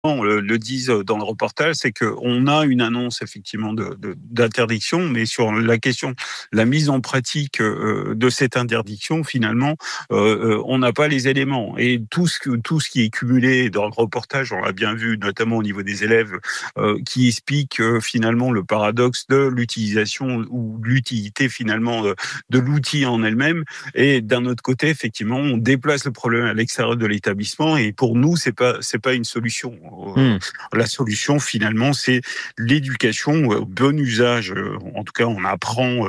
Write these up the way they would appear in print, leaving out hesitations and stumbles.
le disent dans le reportage, c'est qu'on a une annonce effectivement d'interdiction, mais sur la question, la mise en pratique de cette interdiction, finalement, on n'a pas les éléments. Et tout ce qui est cumulé dans le reportage, on l'a bien vu, notamment au niveau des élèves, qui explique finalement le paradoxe de l'utilisation ou de l'utilité finalement de l'outil en elle-même. Et d'un autre côté, effectivement, on déplace le problème à l'extérieur de l'établissement. Et pour nous, c'est pas une solution. La solution, finalement, c'est l'éducation au bon usage. En tout cas, on apprend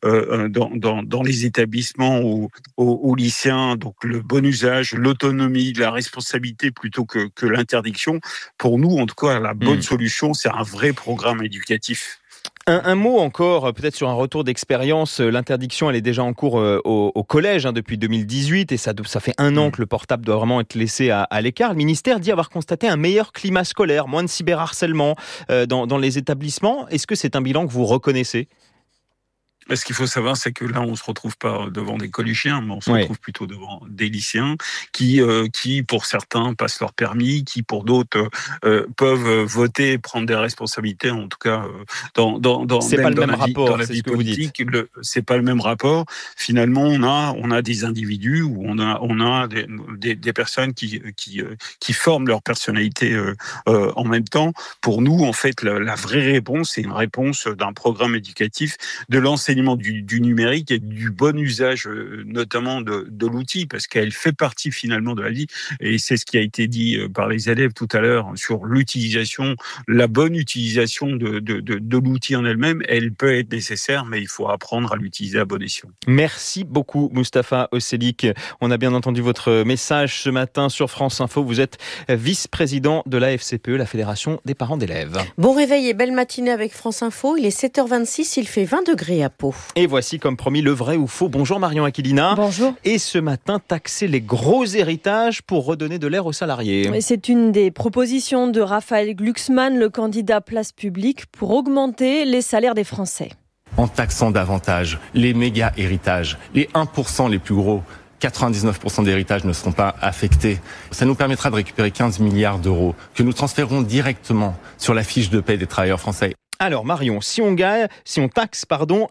dans les établissements aux lycéens, donc le bon usage, l'autonomie, la responsabilité plutôt que l'interdiction. Pour nous, en tout cas, la bonne solution, c'est un vrai programme éducatif. Un mot encore, peut-être sur un retour d'expérience. L'interdiction, elle est déjà en cours au collège depuis 2018 et ça fait 1 an que le portable doit vraiment être laissé à l'écart. Le ministère dit avoir constaté un meilleur climat scolaire, moins de cyberharcèlement dans les établissements. Est-ce que c'est un bilan que vous reconnaissez ? Ce qu'il faut savoir, c'est que là, on se retrouve pas devant des collégiens, mais on se retrouve plutôt devant des lycéens qui, pour certains, passent leur permis, qui, pour d'autres, peuvent voter, prendre des responsabilités, en tout cas, c'est pas le même rapport, dans la vie politique. C'est pas le même rapport. Finalement, on a des individus ou on a des personnes qui forment leur personnalité en même temps. Pour nous, en fait, la vraie réponse, c'est une réponse d'un programme éducatif, de l'enseignement du numérique et du bon usage, notamment de l'outil, parce qu'elle fait partie finalement de la vie. Et c'est ce qui a été dit par les élèves tout à l'heure sur l'utilisation, la bonne utilisation de l'outil en elle-même. Elle peut être nécessaire, mais il faut apprendre à l'utiliser à bon escient. Merci beaucoup, Mustapha Oselik. On a bien entendu votre message ce matin sur France Info. Vous êtes vice-président de la FCPE, la Fédération des parents d'élèves. Bon réveil et belle matinée avec France Info. Il est 7h26, il fait 20 degrés à Pau. Et voici, comme promis, le vrai ou faux. Bonjour Marion Aquilina. Bonjour. Et ce matin, taxer les gros héritages pour redonner de l'air aux salariés. C'est une des propositions de Raphaël Glucksmann, le candidat Place Publique, pour augmenter les salaires des Français. En taxant davantage les méga héritages, les 1% les plus gros, 99% des héritages ne seront pas affectés. Ça nous permettra de récupérer 15 milliards d'euros que nous transférerons directement sur la fiche de paie des travailleurs français. Alors Marion, si on taxe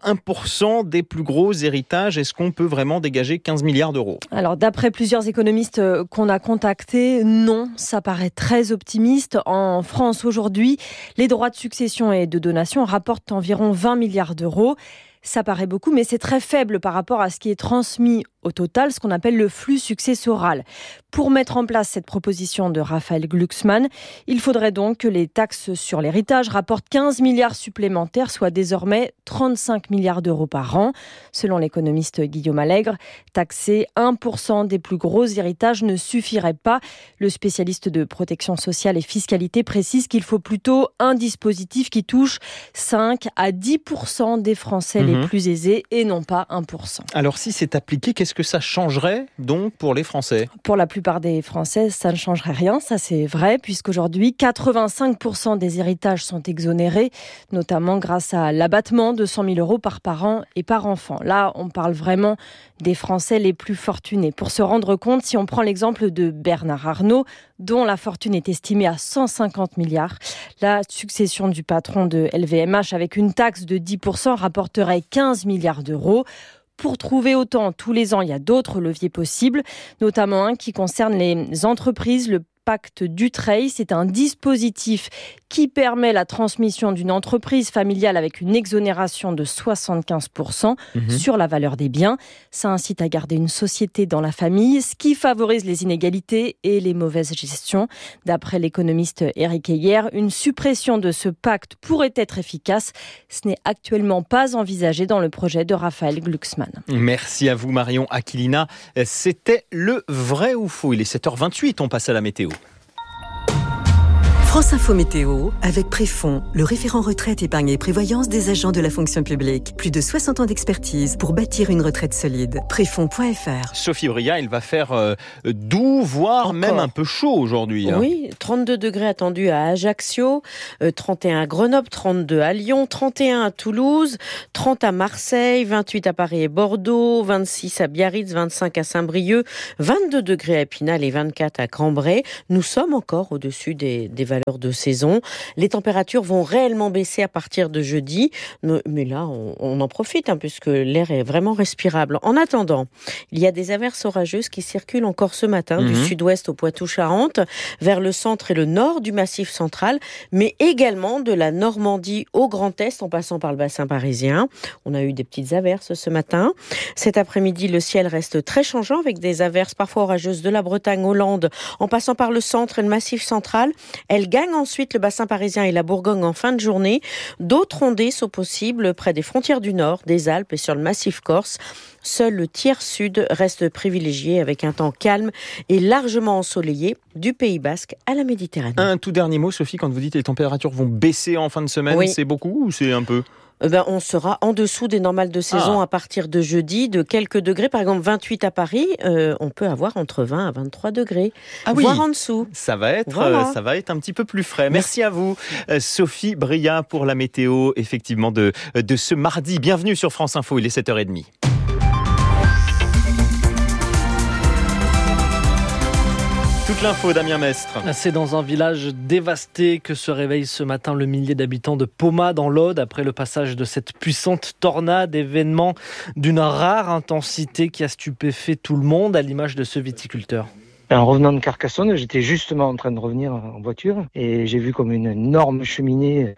1% des plus gros héritages, est-ce qu'on peut vraiment dégager 15 milliards d'euros ? Alors d'après plusieurs économistes qu'on a contactés, non, ça paraît très optimiste. En France aujourd'hui, les droits de succession et de donation rapportent environ 20 milliards d'euros. Ça paraît beaucoup, mais c'est très faible par rapport à ce qui est transmis au total, ce qu'on appelle le flux successoral. Pour mettre en place cette proposition de Raphaël Glucksmann, il faudrait donc que les taxes sur l'héritage rapportent 15 milliards supplémentaires, soit désormais 35 milliards d'euros par an. Selon l'économiste Guillaume Allègre, taxer 1% des plus gros héritages ne suffirait pas. Le spécialiste de protection sociale et fiscalité précise qu'il faut plutôt un dispositif qui touche 5 à 10% des Français les plus aisés et non pas 1%. Alors si c'est appliqué, qu'est-ce que ça changerait donc pour les Français ? Pour la plupart des Français, ça ne changerait rien, ça c'est vrai, puisqu'aujourd'hui 85% des héritages sont exonérés, notamment grâce à l'abattement de 100 000 euros par parent et par enfant. Là, on parle vraiment des Français les plus fortunés. Pour se rendre compte, si on prend l'exemple de Bernard Arnault, dont la fortune est estimée à 150 milliards, la succession du patron de LVMH avec une taxe de 10% rapporterait 15 milliards d'euros. Pour trouver autant tous les ans, il y a d'autres leviers possibles, notamment un qui concerne les entreprises. Le pacte Dutreil, c'est un dispositif qui permet la transmission d'une entreprise familiale avec une exonération de 75% sur la valeur des biens. Ça incite à garder une société dans la famille, ce qui favorise les inégalités et les mauvaises gestions. D'après l'économiste Éric Heyer, une suppression de ce pacte pourrait être efficace. Ce n'est actuellement pas envisagé dans le projet de Raphaël Glucksmann. Merci à vous Marion Aquilina. C'était le vrai ou faux. Il est 7h28, on passe à la météo. France Info Météo, avec Préfonds, le référent retraite, épargne et prévoyance des agents de la fonction publique. Plus de 60 ans d'expertise pour bâtir une retraite solide. Préfonds.fr. Sophie Bria, il va faire doux, voire même un peu chaud aujourd'hui. Oui, 32 degrés attendus à Ajaccio, 31 à Grenoble, 32 à Lyon, 31 à Toulouse, 30 à Marseille, 28 à Paris et Bordeaux, 26 à Biarritz, 25 à Saint-Brieuc, 22 degrés à Épinal et 24 à Cambrai. Nous sommes encore au-dessus des valeurs de saison. Les températures vont réellement baisser à partir de jeudi, mais là, on en profite puisque l'air est vraiment respirable. En attendant, il y a des averses orageuses qui circulent encore ce matin du sud-ouest au Poitou-Charentes, vers le centre et le nord du Massif central, mais également de la Normandie au Grand Est en passant par le bassin parisien. On a eu des petites averses ce matin. Cet après-midi, le ciel reste très changeant avec des averses parfois orageuses de la Bretagne aux Landes en passant par le centre et le Massif central. Elles gagnent ensuite le bassin parisien et la Bourgogne en fin de journée. D'autres ondées sont possibles près des frontières du nord, des Alpes et sur le Massif corse. Seul le tiers sud reste privilégié avec un temps calme et largement ensoleillé du Pays Basque à la Méditerranée. Un tout dernier mot, Sophie, quand vous dites que les températures vont baisser en fin de semaine, oui. C'est beaucoup ou c'est un peu ? On sera en dessous des normales de saison à partir de jeudi, de quelques degrés. Par exemple, 28 à Paris, on peut avoir entre 20 à 23 degrés, voire en dessous. Ça va être un petit peu plus frais. Merci à vous, Sophie Bria, pour la météo, effectivement, de ce mardi. Bienvenue sur France Info, il est 7h30. Toute l'info, Damien Mestre. C'est dans un village dévasté que se réveille ce matin le millier d'habitants de Poma dans l'Aude après le passage de cette puissante tornade, événement d'une rare intensité qui a stupéfait tout le monde, à l'image de ce viticulteur. En revenant de Carcassonne, j'étais justement en train de revenir en voiture et j'ai vu comme une énorme cheminée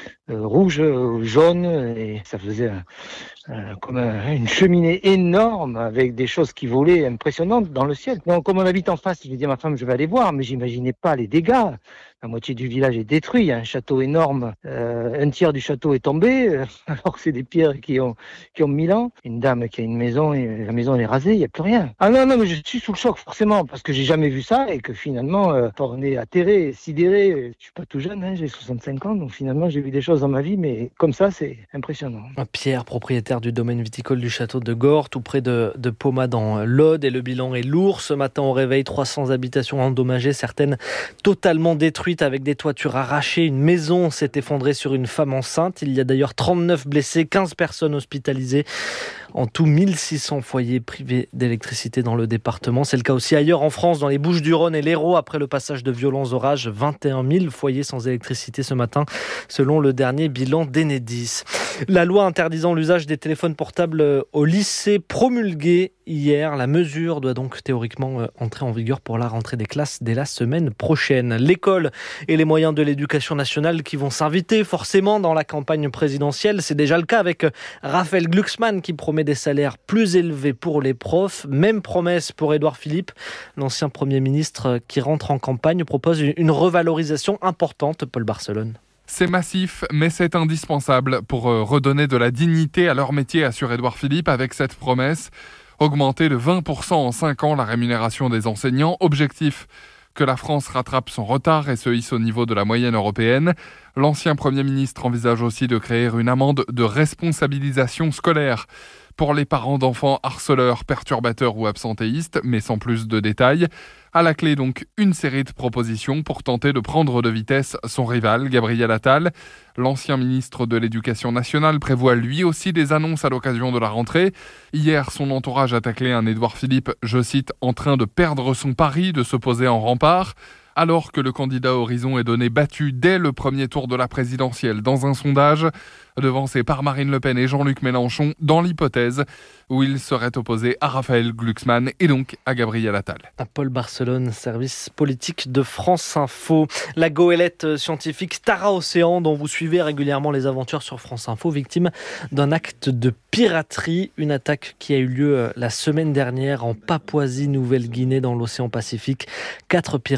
rouge, jaune, et ça faisait comme une cheminée énorme avec des choses qui volaient impressionnantes dans le ciel. Donc comme on habite en face, je dis à ma femme je vais aller voir, mais j'imaginais pas les dégâts. La moitié du village est détruit, il y a un château énorme, un tiers du château est tombé, alors que c'est des pierres qui ont 1000 ans. Une dame qui a une maison et la maison elle est rasée, il n'y a plus rien. Ah non, mais je suis sous le choc forcément, parce que j'ai jamais vu ça et que finalement, on est atterré, sidéré. Je suis pas tout jeune, j'ai 65 ans, donc finalement j'ai vu des choses dans ma vie, mais comme ça c'est impressionnant. Pierre, propriétaire du domaine viticole du château de Gorre, tout près de Poma dans l'Aude, et le bilan est lourd. Ce matin au réveil, 300 habitations endommagées, certaines totalement détruites avec des toitures arrachées. Une maison s'est effondrée sur une femme enceinte. Il y a d'ailleurs 39 blessés, 15 personnes hospitalisées. En tout, 1600 foyers privés d'électricité dans le département. C'est le cas aussi ailleurs en France, dans les Bouches-du-Rhône et l'Hérault. Après le passage de violents orages, 21 000 foyers sans électricité ce matin, selon le dernier bilan d'Enedis. La loi interdisant l'usage des téléphones portables au lycée promulguée hier. La mesure doit donc théoriquement entrer en vigueur pour la rentrée des classes dès la semaine prochaine. L'école et les moyens de l'éducation nationale qui vont s'inviter forcément dans la campagne présidentielle. C'est déjà le cas avec Raphaël Glucksmann qui promet des salaires plus élevés pour les profs. Même promesse pour Édouard Philippe. L'ancien Premier ministre qui rentre en campagne propose une revalorisation importante. Paul Barcelone. C'est massif, mais c'est indispensable pour redonner de la dignité à leur métier, assure Édouard Philippe avec cette promesse. Augmenter de 20% en 5 ans la rémunération des enseignants. Objectif, que la France rattrape son retard et se hisse au niveau de la moyenne européenne. L'ancien Premier ministre envisage aussi de créer une amende de responsabilisation scolaire pour les parents d'enfants harceleurs, perturbateurs ou absentéistes, mais sans plus de détails. À la clé donc, une série de propositions pour tenter de prendre de vitesse son rival, Gabriel Attal. L'ancien ministre de l'Éducation nationale prévoit lui aussi des annonces à l'occasion de la rentrée. Hier, son entourage a taclé un Édouard Philippe, je cite, en train de perdre son pari de se poser en rempart. Alors que le candidat Horizon est donné battu dès le premier tour de la présidentielle dans un sondage, devancé par Marine Le Pen et Jean-Luc Mélenchon, dans l'hypothèse où il serait opposé à Raphaël Glucksmann et donc à Gabriel Attal. À Paul Barcelone, service politique de France Info. La goélette scientifique Tara Océan, dont vous suivez régulièrement les aventures sur France Info, victime d'un acte de piraterie. Une attaque qui a eu lieu la semaine dernière en Papouasie-Nouvelle-Guinée dans l'océan Pacifique. 4 pirates armés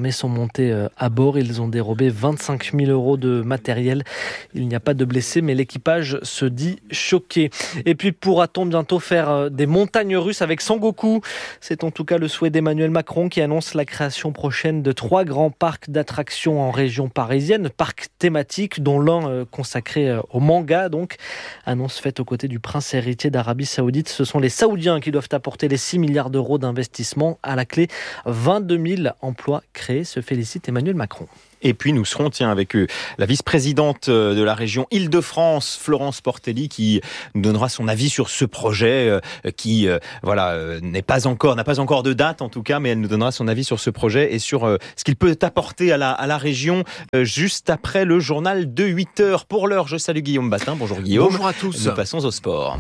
l'armée sont montés à bord. Ils ont dérobé 25 000 € de matériel. Il n'y a pas de blessés, mais l'équipage se dit choqué. Et puis pourra-t-on bientôt faire des montagnes russes avec Sengoku ? C'est en tout cas le souhait d'Emmanuel Macron qui annonce la création prochaine de 3 grands parcs d'attractions en région parisienne, parcs thématiques dont l'un consacré au manga. Donc, annonce faite aux côtés du prince héritier d'Arabie Saoudite. Ce sont les Saoudiens qui doivent apporter les 6 milliards d'euros d'investissement. À la clé, 22 000 emplois créés, se félicite Emmanuel Macron. Et puis nous serons avec la vice-présidente de la région Île-de-France, Florence Portelli, qui nous donnera son avis sur ce projet qui n'a pas encore de date en tout cas, mais elle nous donnera son avis sur ce projet et sur ce qu'il peut apporter à la région juste après le journal de 8h. Pour l'heure, je salue Guillaume Batin. Bonjour Guillaume. Bonjour à tous. Nous passons au sport.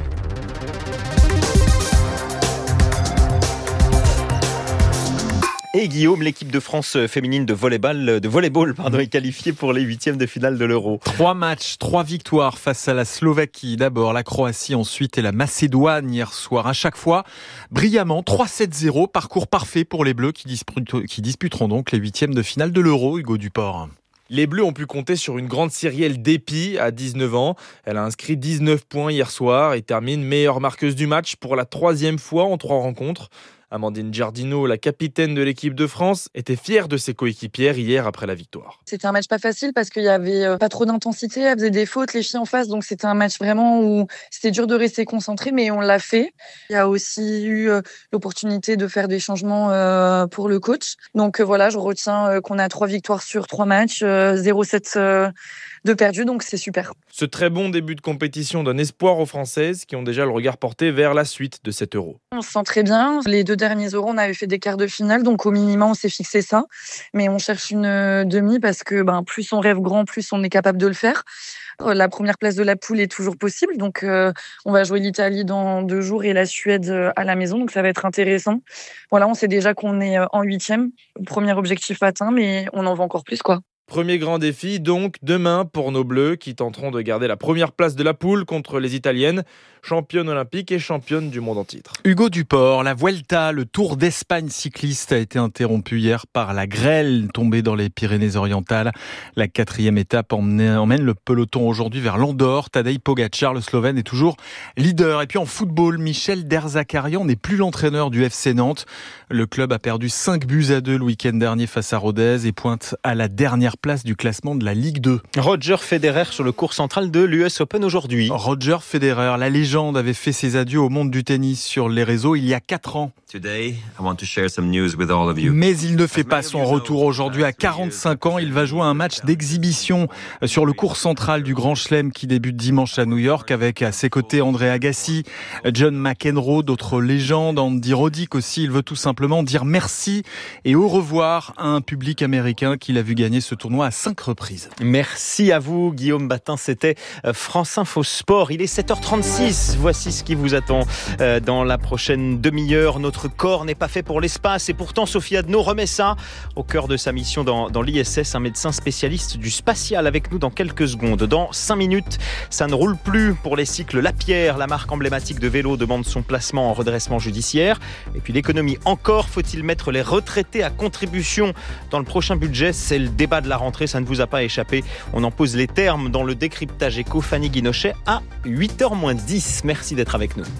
Et Guillaume, l'équipe de France féminine de volleyball est qualifiée pour les 8e de finale de l'Euro. 3 matchs, 3 victoires face à la Slovaquie d'abord, la Croatie ensuite et la Macédoine hier soir. À chaque fois, brillamment, 3-7-0, parcours parfait pour les Bleus qui disputeront donc les 8e de finale de l'Euro, Hugo Duport. Les Bleus ont pu compter sur une grande Cyrielle Despy à 19 ans. Elle a inscrit 19 points hier soir et termine meilleure marqueuse du match pour la 3e fois en 3 rencontres. Amandine Giardino, la capitaine de l'équipe de France, était fière de ses coéquipières hier après la victoire. C'était un match pas facile parce qu'il y avait pas trop d'intensité, elles faisaient des fautes, les filles en face, donc c'était un match vraiment où c'était dur de rester concentré, mais on l'a fait. Il y a aussi eu l'opportunité de faire des changements pour le coach. Donc voilà, je retiens qu'on a 3 victoires sur 3 matchs, 0-7 de perdus, donc c'est super. Ce très bon début de compétition donne espoir aux Françaises qui ont déjà le regard porté vers la suite de cet Euro. On se sent très bien. Les 2 derniers Euros, on avait fait des quarts de finale, donc au minimum, on s'est fixé ça. Mais on cherche une demi parce que plus on rêve grand, plus on est capable de le faire. La première place de la poule est toujours possible, donc on va jouer l'Italie dans 2 jours et la Suède à la maison, donc ça va être intéressant. Voilà, on sait déjà qu'on est en 8e, premier objectif atteint, mais on en veut encore plus, quoi. Premier grand défi, donc, demain pour nos Bleus qui tenteront de garder la première place de la poule contre les Italiennes, championne olympique et championne du monde en titre. Hugo Duport, la Vuelta, le Tour d'Espagne cycliste, a été interrompu hier par la grêle tombée dans les Pyrénées-Orientales. La 4e étape emmène le peloton aujourd'hui vers l'Andorre. Tadej Pogačar, le Slovène, est toujours leader. Et puis en football, Michel Derzakarian n'est plus l'entraîneur du FC Nantes. Le club a perdu 5-2 le week-end dernier face à Rodez et pointe à la dernière place du classement de la Ligue 2. Roger Federer sur le court central de l'US Open aujourd'hui. Roger Federer, la légende, avait fait ses adieux au monde du tennis sur les réseaux il y a 4 ans. Mais il ne fait pas son retour aujourd'hui. À 45 ans, il va jouer un match d'exhibition sur le court central du Grand Chelem qui débute dimanche à New York avec à ses côtés André Agassi, John McEnroe, d'autres légendes, Andy Roddick aussi. Il veut tout simplement dire merci et au revoir à un public américain qu'il a vu gagner ce tournoi à 5 reprises. Merci à vous Guillaume Batin, c'était France Info Sport. Il est 7h36, voici ce qui vous attend dans la prochaine demi-heure. Notre corps n'est pas fait pour l'espace et pourtant Sophie Adno remet ça au cœur de sa mission dans l'ISS, un médecin spécialiste du spatial avec nous dans quelques secondes. Dans 5 minutes, ça ne roule plus pour les cycles Lapierre, la marque emblématique de vélo demande son placement en redressement judiciaire. Et puis l'économie encore, faut-il mettre les retraités à contribution dans le prochain budget? C'est le débat de la rentrée, ça ne vous a pas échappé. On en pose les termes dans le décryptage éco. Fanny Guinochet à 8h-10. Merci d'être avec nous.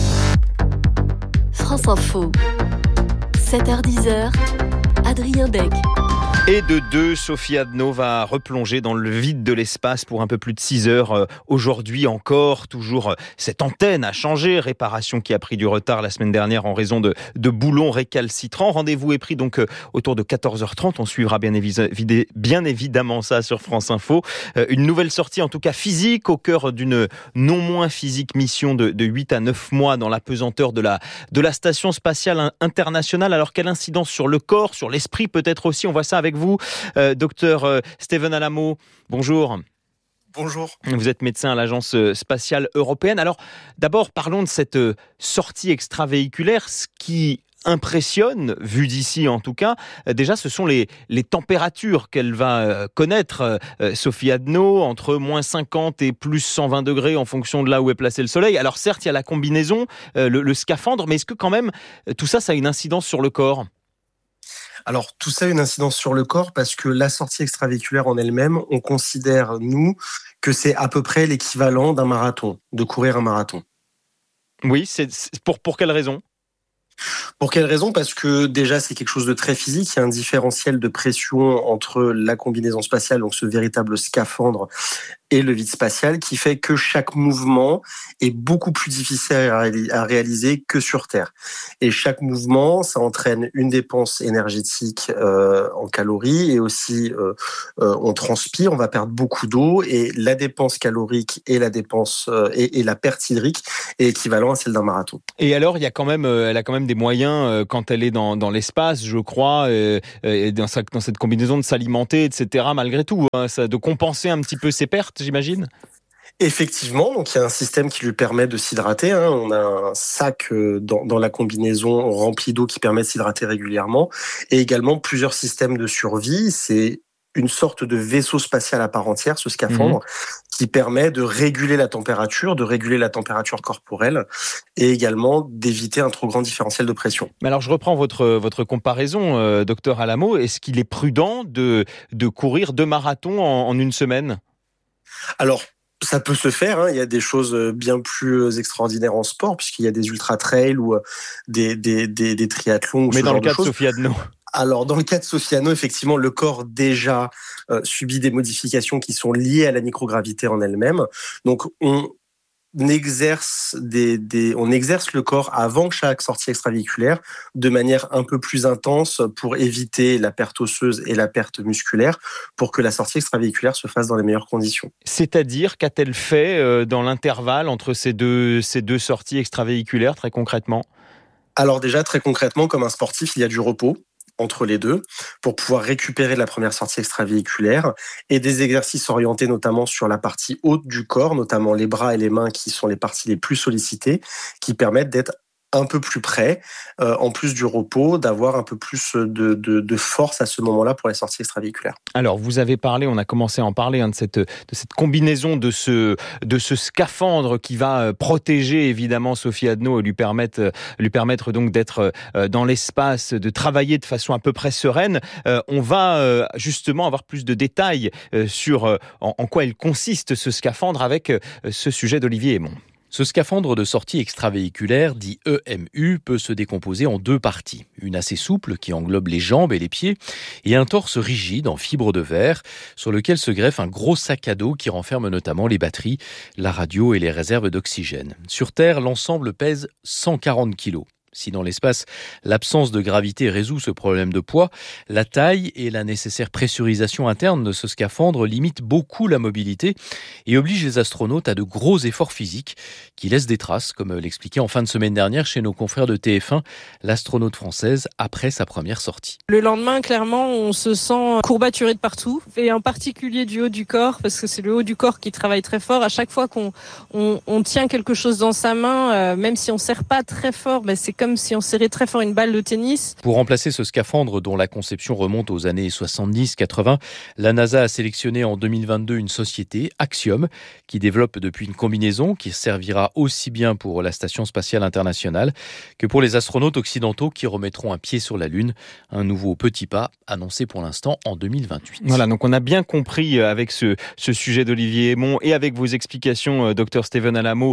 France Info, 7h-10h, Adrien Dec. Et de 2, Sophie Adno va replonger dans le vide de l'espace pour un peu plus de 6 heures. Aujourd'hui encore, toujours cette antenne a changé. Réparation qui a pris du retard la semaine dernière en raison de boulons récalcitrants. Rendez-vous est pris donc autour de 14h30. On suivra bien évidemment ça sur France Info. Une nouvelle sortie, en tout cas physique, au cœur d'une non moins physique mission de 8 à 9 mois dans la pesanteur de la Station Spatiale Internationale. Alors quelle incidence sur le corps, sur l'esprit peut-être aussi? On voit ça avec vous, docteur Steven Alamo. Bonjour. Bonjour. Vous êtes médecin à l'Agence spatiale européenne. Alors, d'abord, parlons de cette sortie extravéhiculaire. Ce qui impressionne, vu d'ici en tout cas, déjà, ce sont les températures qu'elle va connaître, Sophie Adno, entre moins 50 et plus 120 degrés en fonction de là où est placé le soleil. Alors certes, il y a la combinaison, le scaphandre, mais est-ce que quand même, tout ça, ça a une incidence sur le corps ? Alors, tout ça a une incidence sur le corps parce que la sortie extravéhiculaire en elle-même, on considère, nous, que c'est à peu près l'équivalent d'un marathon, de courir un marathon. Oui, c'est pour quelle raison ? Pour quelle raison ? Parce que déjà, c'est quelque chose de très physique. Il y a un différentiel de pression entre la combinaison spatiale, donc ce véritable scaphandre, et le vide spatial, qui fait que chaque mouvement est beaucoup plus difficile à réaliser que sur Terre. Et chaque mouvement, ça entraîne une dépense énergétique en calories, et aussi on transpire, on va perdre beaucoup d'eau, et la dépense calorique et la dépense et la perte hydrique est équivalent à celle d'un marathon. Et alors, elle a quand même des moyens quand elle est dans l'espace, je crois, dans cette combinaison de s'alimenter, etc. Malgré tout, hein, de compenser un petit peu ses pertes, j'imagine. Effectivement, donc il y a un système qui lui permet de s'hydrater. On a un sac dans la combinaison rempli d'eau qui permet de s'hydrater régulièrement, et également plusieurs systèmes de survie. C'est une sorte de vaisseau spatial à part entière, ce scaphandre, qui permet de réguler la température corporelle, et également d'éviter un trop grand différentiel de pression. Mais alors, je reprends votre comparaison, docteur Alamo. Est-ce qu'il est prudent de courir 2 marathons en une semaine ? Alors, ça peut se faire, hein. Il y a des choses bien plus extraordinaires en sport, puisqu'il y a des ultra-trails ou des triathlons. Mais dans le cas de Sophie Adno. Alors, dans le cas de Sophie Adno, effectivement, le corps déjà subit des modifications qui sont liées à la microgravité en elle-même. Donc, on exerce le corps avant chaque sortie extravéhiculaire de manière un peu plus intense pour éviter la perte osseuse et la perte musculaire, pour que la sortie extravéhiculaire se fasse dans les meilleures conditions. C'est-à-dire, qu'a-t-elle fait dans l'intervalle entre ces deux sorties extravéhiculaires, très concrètement ? Alors déjà, très concrètement, comme un sportif, il y a du repos entre les deux pour pouvoir récupérer la première sortie extravéhiculaire, et des exercices orientés notamment sur la partie haute du corps, notamment les bras et les mains qui sont les parties les plus sollicitées, qui permettent d'être un peu plus près, en plus du repos, d'avoir un peu plus de force à ce moment-là pour les sorties extravéhiculaires. Alors, vous avez parlé, on a commencé à en parler, de cette combinaison de ce scaphandre qui va protéger évidemment Sophie Adno et lui permettre donc d'être dans l'espace, de travailler de façon à peu près sereine. On va justement avoir plus de détails sur en quoi il consiste ce scaphandre avec ce sujet d'Olivier Hémon. Ce scaphandre de sortie extravéhiculaire, dit EMU, peut se décomposer en 2 parties. Une assez souple qui englobe les jambes et les pieds, et un torse rigide en fibre de verre sur lequel se greffe un gros sac à dos qui renferme notamment les batteries, la radio et les réserves d'oxygène. Sur Terre, l'ensemble pèse 140 kilos. Si dans l'espace, l'absence de gravité résout ce problème de poids, la taille et la nécessaire pressurisation interne de ce scaphandre limitent beaucoup la mobilité et obligent les astronautes à de gros efforts physiques qui laissent des traces, comme l'expliquait en fin de semaine dernière chez nos confrères de TF1 l'astronaute française après sa première sortie. Le lendemain, clairement, on se sent courbaturé de partout, et en particulier du haut du corps, parce que c'est le haut du corps qui travaille très fort. À chaque fois qu'on tient quelque chose dans sa main, même si on ne serre pas très fort, c'est comme si on serrait très fort une balle de tennis. Pour remplacer ce scaphandre dont la conception remonte aux années 70-80, la NASA a sélectionné en 2022 une société, Axiom, qui développe depuis une combinaison qui servira aussi bien pour la Station spatiale internationale que pour les astronautes occidentaux qui remettront un pied sur la Lune. Un nouveau petit pas annoncé pour l'instant en 2028. Voilà, donc on a bien compris avec ce sujet d'Olivier Hémon et avec vos explications, Dr Steven Alamo,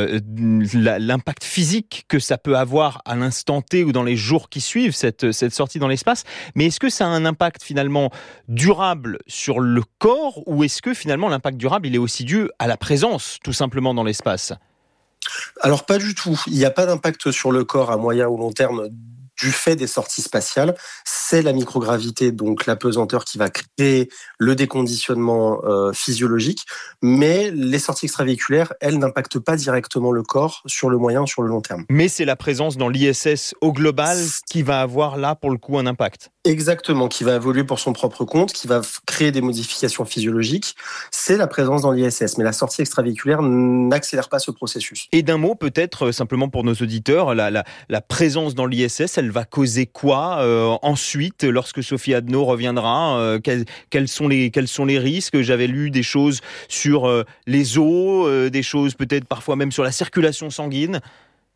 l'impact physique que ça peut avoir à l'instant T ou dans les jours qui suivent cette sortie dans l'espace. Mais est-ce que ça a un impact finalement durable sur le corps, ou est-ce que finalement l'impact durable il est aussi dû à la présence tout simplement dans l'espace ? Alors pas du tout. Il n'y a pas d'impact sur le corps à moyen ou long terme du fait des sorties spatiales. C'est la microgravité, donc la pesanteur, qui va créer le déconditionnement physiologique. Mais les sorties extravéhiculaires, elles n'impactent pas directement le corps sur le moyen ou sur le long terme. Mais c'est la présence dans l'ISS au global qui va avoir là pour le coup un impact. Exactement, qui va évoluer pour son propre compte, qui va créer des modifications physiologiques. C'est la présence dans l'ISS, mais la sortie extravéhiculaire n'accélère pas ce processus. Et d'un mot, peut-être, simplement pour nos auditeurs, la présence dans l'ISS, elle va causer quoi ensuite, lorsque Sophie Adno reviendra quels sont les risques ? J'avais lu des choses sur les os, des choses peut-être parfois même sur la circulation sanguine.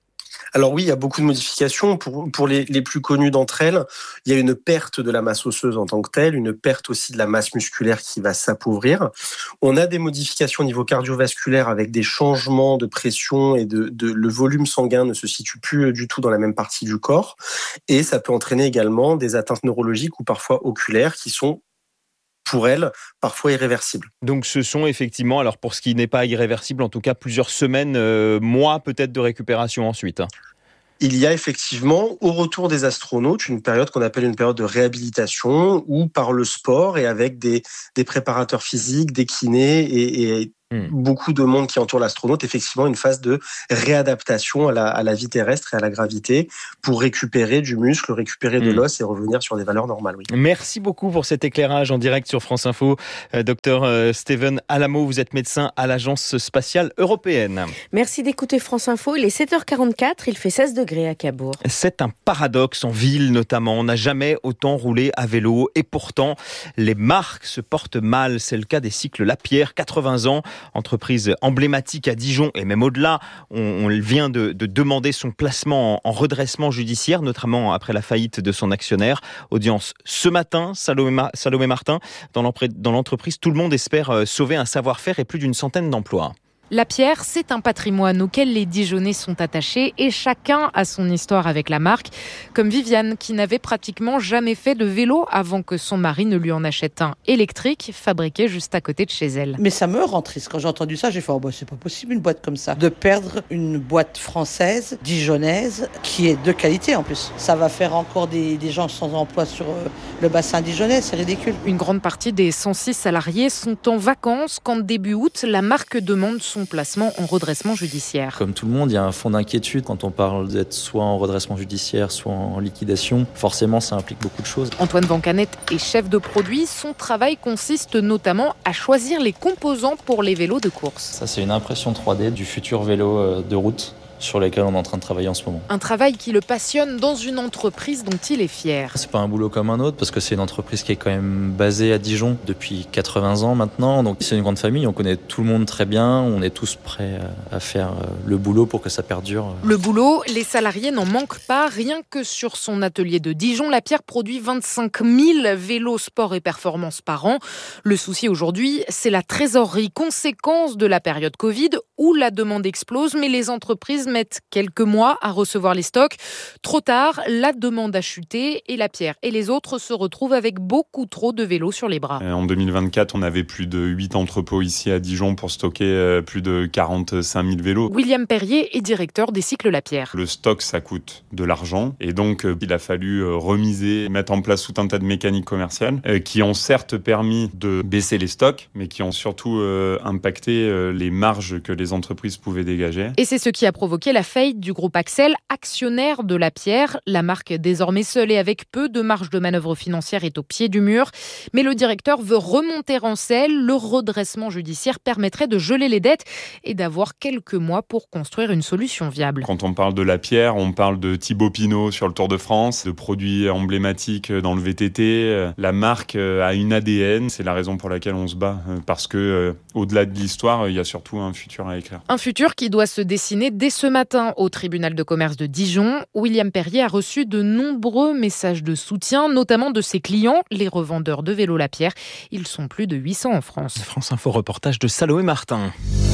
Alors oui, il y a beaucoup de modifications. Pour les plus connues d'entre elles, il y a une perte de la masse osseuse en tant que telle, une perte aussi de la masse musculaire qui va s'appauvrir. On a des modifications au niveau cardiovasculaire avec des changements de pression et le volume sanguin ne se situe plus du tout dans la même partie du corps. Et ça peut entraîner également des atteintes neurologiques ou parfois oculaires qui sont pour elle, parfois irréversible. Donc ce sont effectivement, alors pour ce qui n'est pas irréversible, en tout cas plusieurs semaines, mois peut-être de récupération ensuite. Il y a effectivement, au retour des astronautes, une période qu'on appelle une période de réhabilitation où par le sport et avec des préparateurs physiques, des kinés et beaucoup de monde qui entoure l'astronaute, effectivement une phase de réadaptation à la vie terrestre et à la gravité pour récupérer du muscle, récupérer de l'os et revenir sur des valeurs normales. Oui. Merci beaucoup pour cet éclairage en direct sur France Info. Docteur Steven Alamo, vous êtes médecin à l'Agence spatiale européenne. Merci d'écouter France Info. Il est 7h44, il fait 16 degrés à Cabourg. C'est un paradoxe en ville notamment. On n'a jamais autant roulé à vélo et pourtant les marques se portent mal. C'est le cas des cycles Lapierre, 80 ans. Entreprise emblématique à Dijon et même au-delà. On vient de demander son placement en redressement judiciaire, notamment après la faillite de son actionnaire. Audience ce matin, Salomé Martin. Dans l'entreprise, tout le monde espère sauver un savoir-faire et plus d'une centaine d'emplois. Lapierre, c'est un patrimoine auquel les Dijonnais sont attachés et chacun a son histoire avec la marque. Comme Viviane, qui n'avait pratiquement jamais fait de vélo avant que son mari ne lui en achète un électrique, fabriqué juste à côté de chez elle. Mais ça me rend triste. Quand j'ai entendu ça, j'ai fait c'est pas possible une boîte comme ça. De perdre une boîte française, dijonnaise, qui est de qualité en plus. Ça va faire encore des gens sans emploi sur le bassin dijonnais, c'est ridicule. Une grande partie des 106 salariés sont en vacances quand début août, la marque demande son placement en redressement judiciaire. Comme tout le monde, il y a un fond d'inquiétude quand on parle d'être soit en redressement judiciaire, soit en liquidation. Forcément, ça implique beaucoup de choses. Antoine Vancanet est chef de produit. Son travail consiste notamment à choisir les composants pour les vélos de course. Ça, c'est une impression 3D du futur vélo de route sur lesquels on est en train de travailler en ce moment. Un travail qui le passionne dans une entreprise dont il est fier. C'est pas un boulot comme un autre parce que c'est une entreprise qui est quand même basée à Dijon depuis 80 ans maintenant. Donc c'est une grande famille, on connaît tout le monde très bien, on est tous prêts à faire le boulot pour que ça perdure. Le boulot, les salariés n'en manquent pas. Rien que sur son atelier de Dijon, Lapierre produit 25 000 vélos sport et performance par an. Le souci aujourd'hui, c'est la trésorerie, conséquence de la période Covid où la demande explose, mais les entreprises mettent quelques mois à recevoir les stocks. Trop tard, la demande a chuté et Lapierre et les autres se retrouvent avec beaucoup trop de vélos sur les bras. En 2024, on avait plus de 8 entrepôts ici à Dijon pour stocker plus de 45 000 vélos. William Perrier est directeur des cycles Lapierre. Le stock, ça coûte de l'argent et donc il a fallu remiser, mettre en place tout un tas de mécaniques commerciales qui ont certes permis de baisser les stocks, mais qui ont surtout impacté les marges que les entreprises pouvaient dégager. Et c'est ce qui a provoqué la faillite du groupe Axel, actionnaire de Lapierre. La marque, désormais seule et avec peu de marge de manœuvre financière, est au pied du mur. Mais le directeur veut remonter en selle. Le redressement judiciaire permettrait de geler les dettes et d'avoir quelques mois pour construire une solution viable. Quand on parle de Lapierre, on parle de Thibaut Pinot sur le Tour de France, de produits emblématiques dans le VTT. La marque a une ADN. C'est la raison pour laquelle on se bat. Parce que, au-delà de l'histoire, il y a surtout un futur à écrire. Un futur qui doit se dessiner dès ce matin au tribunal de commerce de Dijon. William Perrier a reçu de nombreux messages de soutien, notamment de ses clients, les revendeurs de vélos Lapierre. Ils sont plus de 800 en France. France Info, reportage de Salomé Martin.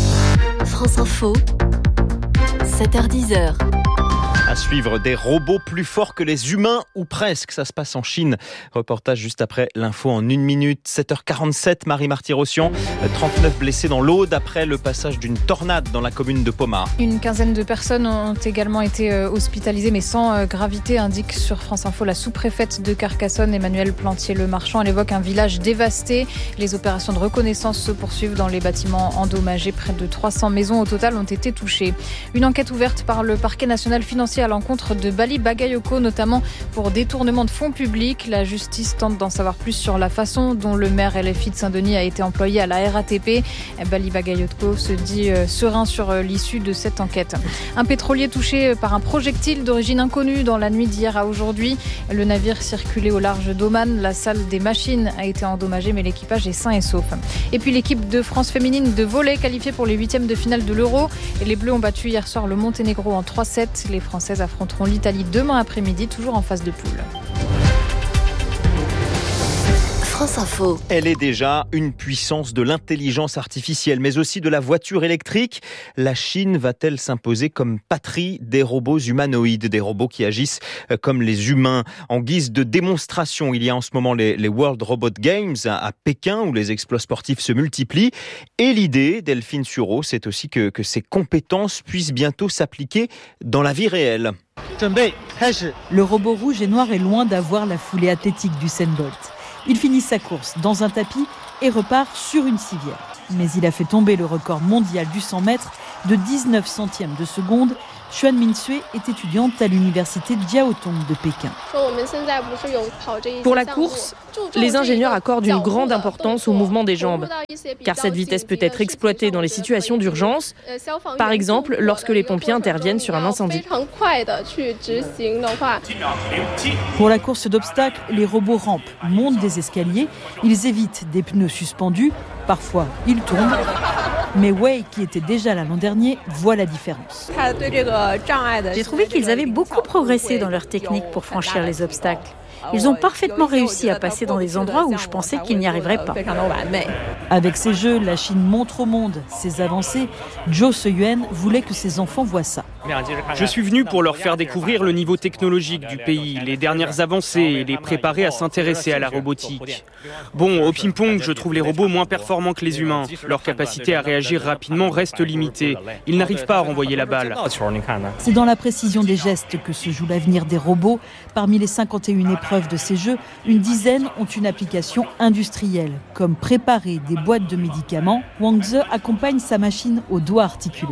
France Info, 7h10. À suivre, des robots plus forts que les humains, ou presque. Ça se passe en Chine. Reportage juste après l'info en 1 minute. 7h47, Marie-Marty-Rossian. 39 blessés dans l'Aude après le passage d'une tornade dans la commune de Poma. Une quinzaine de personnes ont également été hospitalisées, mais sans gravité, indique sur France Info la sous-préfète de Carcassonne, Emmanuelle Plantier-Le-Marchand. Elle évoque un village dévasté. Les opérations de reconnaissance se poursuivent dans les bâtiments endommagés. Près de 300 maisons au total ont été touchées. Une enquête ouverte par le parquet national financier à l'encontre de Bali Bagayoko, notamment pour détournement de fonds publics. La justice tente d'en savoir plus sur la façon dont le maire LFI de Saint-Denis a été employé à la RATP. Bali Bagayoko se dit serein sur l'issue de cette enquête. Un pétrolier touché par un projectile d'origine inconnue dans la nuit d'hier à aujourd'hui. Le navire circulait au large d'Oman. La salle des machines a été endommagée, mais l'équipage est sain et sauf. Et puis l'équipe de France féminine de volley qualifiée pour les 8e de finale de l'Euro. Les Bleus ont battu hier soir le Monténégro en 3-7. Les Français Françaises affronteront l'Italie demain après-midi, toujours en phase de poule. France Info. Elle est déjà une puissance de l'intelligence artificielle, mais aussi de la voiture électrique. La Chine va-t-elle s'imposer comme patrie des robots humanoïdes, des robots qui agissent comme les humains? En guise de démonstration, il y a en ce moment les World Robot Games à Pékin, où les exploits sportifs se multiplient. Et l'idée, Delphine Sureau, c'est aussi que ces compétences puissent bientôt s'appliquer dans la vie réelle. Le robot rouge et noir est loin d'avoir la foulée athlétique d'Usain Bolt. Il finit sa course dans un tapis et repart sur une civière. Mais il a fait tomber le record mondial du 100 mètres de 19 centièmes de seconde. Xuan Minsui est étudiante à l'université Jiaotong de Pékin. Pour la course, les ingénieurs accordent une grande importance au mouvement des jambes, car cette vitesse peut être exploitée dans les situations d'urgence, par exemple lorsque les pompiers interviennent sur un incendie. Pour la course d'obstacles, les robots rampent, montent des escaliers, ils évitent des pneus suspendus, parfois ils tombent. Mais Wei, qui était déjà là l'an dernier, voit la différence. J'ai trouvé qu'ils avaient beaucoup progressé dans leur technique pour franchir les obstacles. Ils ont parfaitement réussi à passer dans des endroits où je pensais qu'ils n'y arriveraient pas. Avec ces jeux, la Chine montre au monde ses avancées. Zhou Seyuan voulait que ses enfants voient ça. Je suis venu pour leur faire découvrir le niveau technologique du pays, les dernières avancées et les préparer à s'intéresser à la robotique. Bon, au ping-pong, je trouve les robots moins performants que les humains. Leur capacité à réagir rapidement reste limitée. Ils n'arrivent pas à renvoyer la balle. C'est dans la précision des gestes que se joue l'avenir des robots. Parmi les 51 épreuves de ces jeux, une dizaine ont une application industrielle, comme préparer des boîtes de médicaments. Wang Ze accompagne sa machine au doigt articulé.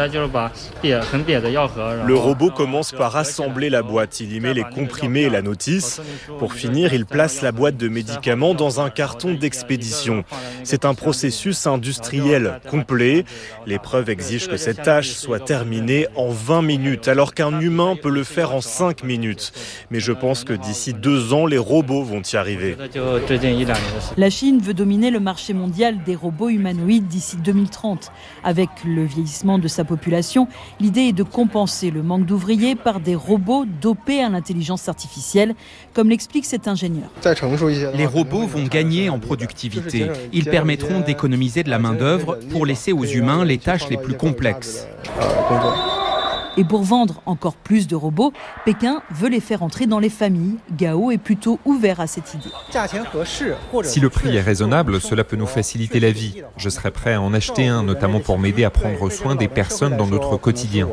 Le robot commence par assembler la boîte. Il y met les comprimés et la notice. Pour finir, il place la boîte de médicaments dans un carton d'expédition. C'est un processus industriel complet. L'épreuve exige que cette tâche soit terminée en 20 minutes, alors qu'un humain peut le faire en 5 minutes. Mais je pense que d'ici 2 ans, les robots vont y arriver. La Chine veut dominer le marché mondial des robots humanoïdes d'ici 2030. Avec le vieillissement de sa population, l'idée est de compenser le manque d'ouvriers par des robots dopés à l'intelligence artificielle, comme l'explique cet ingénieur. Les robots vont gagner en productivité. Ils permettront d'économiser de la main-d'œuvre pour laisser aux humains les tâches les plus complexes. Et pour vendre encore plus de robots, Pékin veut les faire entrer dans les familles. Gao est plutôt ouvert à cette idée. Si le prix est raisonnable, cela peut nous faciliter la vie. Je serais prêt à en acheter un, notamment pour m'aider à prendre soin des personnes dans notre quotidien.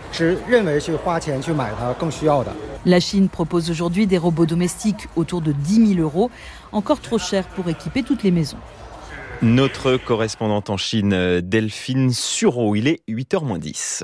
La Chine propose aujourd'hui des robots domestiques autour de 10 000 €, encore trop cher pour équiper toutes les maisons. Notre correspondante en Chine, Delphine Sureau, il est 8h moins 10.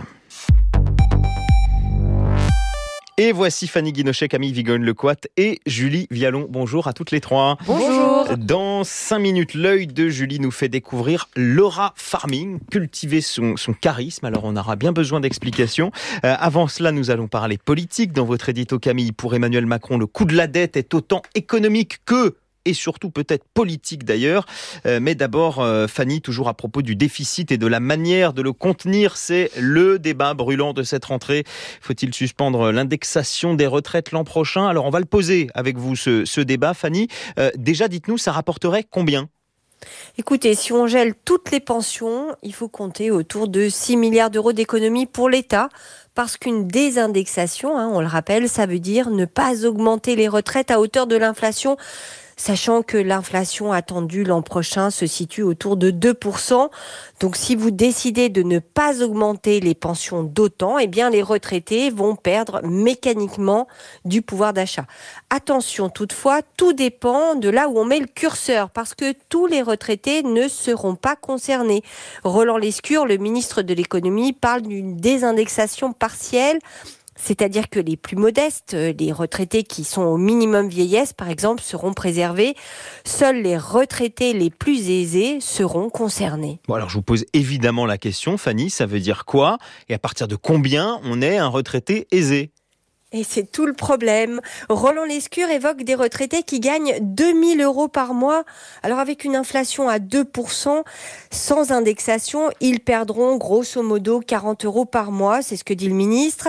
Et voici Fanny Guinochet, Camille Vigogne-Lecoat et Julie Vialon. Bonjour à toutes les trois. Bonjour. Dans 5 minutes, l'œil de Julie nous fait découvrir l'aura farming, cultiver son charisme. Alors on aura bien besoin d'explications. Avant cela, nous allons parler politique. Dans votre édito, Camille, pour Emmanuel Macron, le coût de la dette est autant économique que... et surtout peut-être politique d'ailleurs. Mais d'abord, Fanny, toujours à propos du déficit et de la manière de le contenir, c'est le débat brûlant de cette rentrée. Faut-il suspendre l'indexation des retraites l'an prochain? Alors on va le poser avec vous, ce débat, Fanny. Déjà, dites-nous, ça rapporterait combien? Écoutez, si on gèle toutes les pensions, il faut compter autour de 6 milliards d'euros d'économies pour l'État. Parce qu'une désindexation, on le rappelle, ça veut dire ne pas augmenter les retraites à hauteur de l'inflation, sachant que l'inflation attendue l'an prochain se situe autour de 2%. Donc si vous décidez de ne pas augmenter les pensions d'autant, eh bien les retraités vont perdre mécaniquement du pouvoir d'achat. Attention toutefois, tout dépend de là où on met le curseur, parce que tous les retraités ne seront pas concernés. Roland Lescure, le ministre de l'économie, parle d'une désindexation partielle. C'est-à-dire que les plus modestes, les retraités qui sont au minimum vieillesse, par exemple, seront préservés. Seuls les retraités les plus aisés seront concernés. Bon, alors je vous pose évidemment la question, Fanny, ça veut dire quoi? Et à partir de combien on est un retraité aisé? Et c'est tout le problème. Roland Lescure évoque des retraités qui gagnent 2 000 € par mois. Alors avec une inflation à 2%, sans indexation, ils perdront grosso modo 40 € par mois, c'est ce que dit le ministre.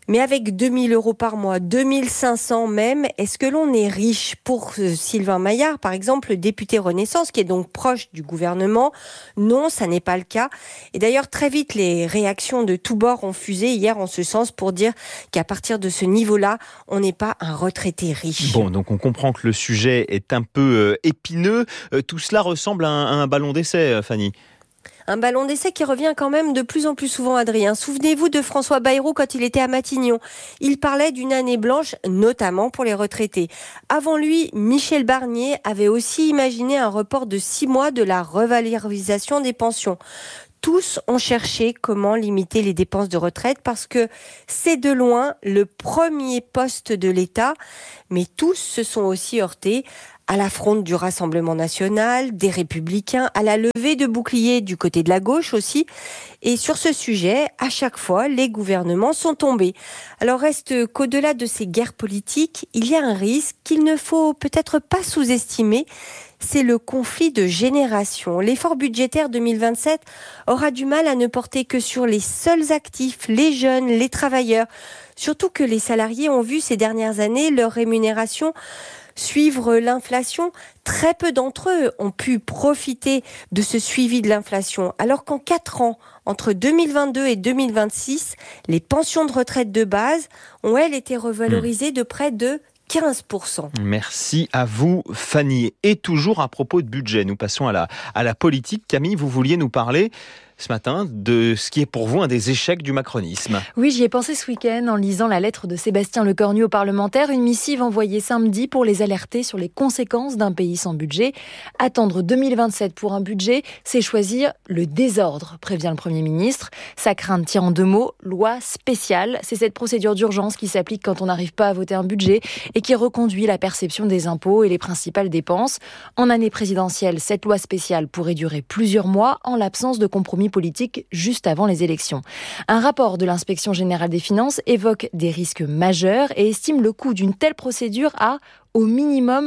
Mais avec 2 000 euros par mois, 2 500 même, est-ce que l'on est riche ? Pour Sylvain Maillard, par exemple, le député Renaissance, qui est donc proche du gouvernement, non, ça n'est pas le cas. Et d'ailleurs, très vite, les réactions de tous bords ont fusé hier en ce sens pour dire qu'à partir de ce niveau-là, on n'est pas un retraité riche. Bon, donc on comprend que le sujet est un peu épineux. Tout cela ressemble à un ballon d'essai, Fanny. Un ballon d'essai qui revient quand même de plus en plus souvent, Adrien. Souvenez-vous de François Bayrou quand il était à Matignon. Il parlait d'une année blanche, notamment pour les retraités. Avant lui, Michel Barnier avait aussi imaginé un report de 6 mois de la revalorisation des pensions. Tous ont cherché comment limiter les dépenses de retraite parce que c'est de loin le premier poste de l'État. Mais tous se sont aussi heurtés à l'affront du Rassemblement national, des Républicains, à la levée de boucliers du côté de la gauche aussi. Et sur ce sujet, à chaque fois, les gouvernements sont tombés. Alors reste qu'au-delà de ces guerres politiques, il y a un risque qu'il ne faut peut-être pas sous-estimer. C'est le conflit de génération. L'effort budgétaire 2027 aura du mal à ne porter que sur les seuls actifs, les jeunes, les travailleurs. Surtout que les salariés ont vu ces dernières années leur rémunération suivre l'inflation. Très peu d'entre eux ont pu profiter de ce suivi de l'inflation. Alors qu'en 4 ans, entre 2022 et 2026, les pensions de retraite de base ont, elles, été revalorisées de près de 15%. Merci à vous, Fanny. Et toujours à propos de budget, nous passons à la politique. Camille, vous vouliez nous parler ce matin de ce qui est pour vous un des échecs du macronisme. Oui, j'y ai pensé ce week-end en lisant la lettre de Sébastien Lecornu aux parlementaires, une missive envoyée samedi pour les alerter sur les conséquences d'un pays sans budget. Attendre 2027 pour un budget, c'est choisir le désordre, prévient le Premier ministre. Sa crainte tient en 2 mots, loi spéciale. C'est cette procédure d'urgence qui s'applique quand on n'arrive pas à voter un budget et qui reconduit la perception des impôts et les principales dépenses. En année présidentielle, cette loi spéciale pourrait durer plusieurs mois en l'absence de compromis politique juste avant les élections. Un rapport de l'Inspection générale des finances évoque des risques majeurs et estime le coût d'une telle procédure à, au minimum,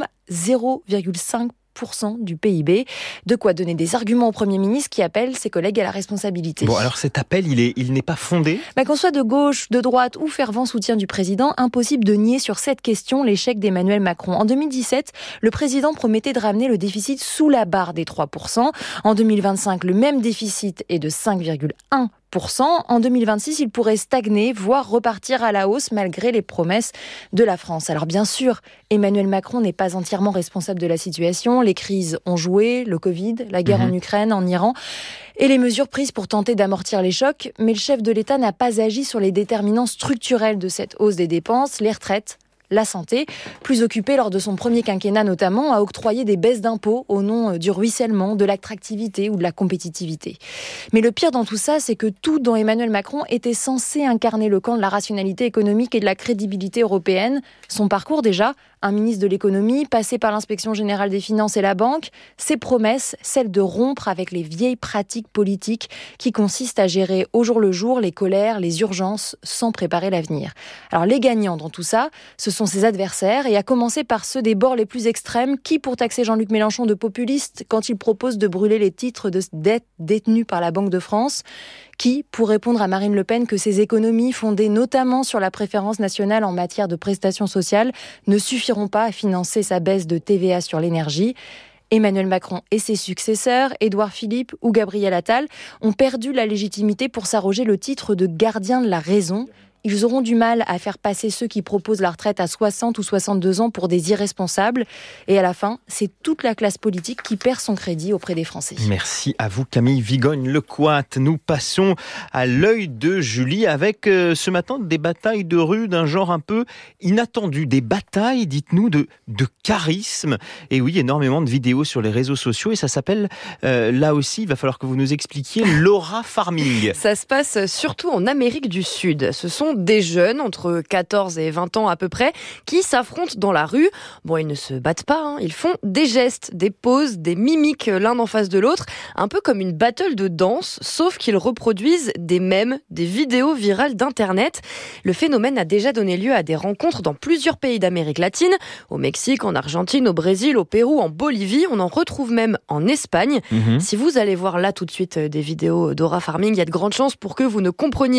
0,5% du PIB. De quoi donner des arguments au Premier ministre qui appelle ses collègues à la responsabilité. Bon, alors cet appel, il n'est pas fondé ? Qu'on soit de gauche, de droite ou fervent soutien du président, impossible de nier sur cette question l'échec d'Emmanuel Macron. En 2017, le président promettait de ramener le déficit sous la barre des 3%. En 2025, le même déficit est de 5,1%. En 2026, il pourrait stagner, voire repartir à la hausse malgré les promesses de la France. Alors bien sûr, Emmanuel Macron n'est pas entièrement responsable de la situation. Les crises ont joué, le Covid, la guerre en Ukraine, en Iran, et les mesures prises pour tenter d'amortir les chocs. Mais le chef de l'État n'a pas agi sur les déterminants structurels de cette hausse des dépenses, les retraites, la santé, plus occupé lors de son premier quinquennat notamment à octroyer des baisses d'impôts au nom du ruissellement, de l'attractivité ou de la compétitivité. Mais le pire dans tout ça, c'est que tout dont Emmanuel Macron était censé incarner le camp de la rationalité économique et de la crédibilité européenne, son parcours déjà, un ministre de l'économie, passé par l'inspection générale des finances et la banque, ses promesses, celles de rompre avec les vieilles pratiques politiques qui consistent à gérer au jour le jour les colères, les urgences, sans préparer l'avenir. Alors les gagnants dans tout ça, ce sont ses adversaires, et à commencer par ceux des bords les plus extrêmes, qui pour taxer Jean-Luc Mélenchon de populiste quand il propose de brûler les titres de dette détenus par la Banque de France, qui pour répondre à Marine Le Pen que ses économies fondées notamment sur la préférence nationale en matière de prestations sociales ne suffiront pas à financer sa baisse de TVA sur l'énergie. Emmanuel Macron et ses successeurs, Édouard Philippe ou Gabriel Attal, ont perdu la légitimité pour s'arroger le titre de gardien de la raison. Ils auront du mal à faire passer ceux qui proposent la retraite à 60 ou 62 ans pour des irresponsables. Et à la fin, c'est toute la classe politique qui perd son crédit auprès des Français. Merci à vous Camille Vigogne-Lecoat. Nous passons à l'œil de Julie avec ce matin des batailles de rue d'un genre un peu inattendu. Des batailles, dites-nous, de charisme. Et oui, énormément de vidéos sur les réseaux sociaux. Et ça s'appelle, là aussi, il va falloir que vous nous expliquiez, l'aura farming. Ça se passe surtout en Amérique du Sud. Ce sont des jeunes, entre 14 et 20 ans à peu près, qui s'affrontent dans la rue. Bon, ils ne se battent pas, ils font des gestes, des poses, des mimiques l'un en face de l'autre, un peu comme une battle de danse, sauf qu'ils reproduisent des mèmes, des vidéos virales d'Internet. Le phénomène a déjà donné lieu à des rencontres dans plusieurs pays d'Amérique latine, au Mexique, en Argentine, au Brésil, au Pérou, en Bolivie, on en retrouve même en Espagne. Si vous allez voir là tout de suite des vidéos d'aura farming, il y a de grandes chances pour que vous ne compreniez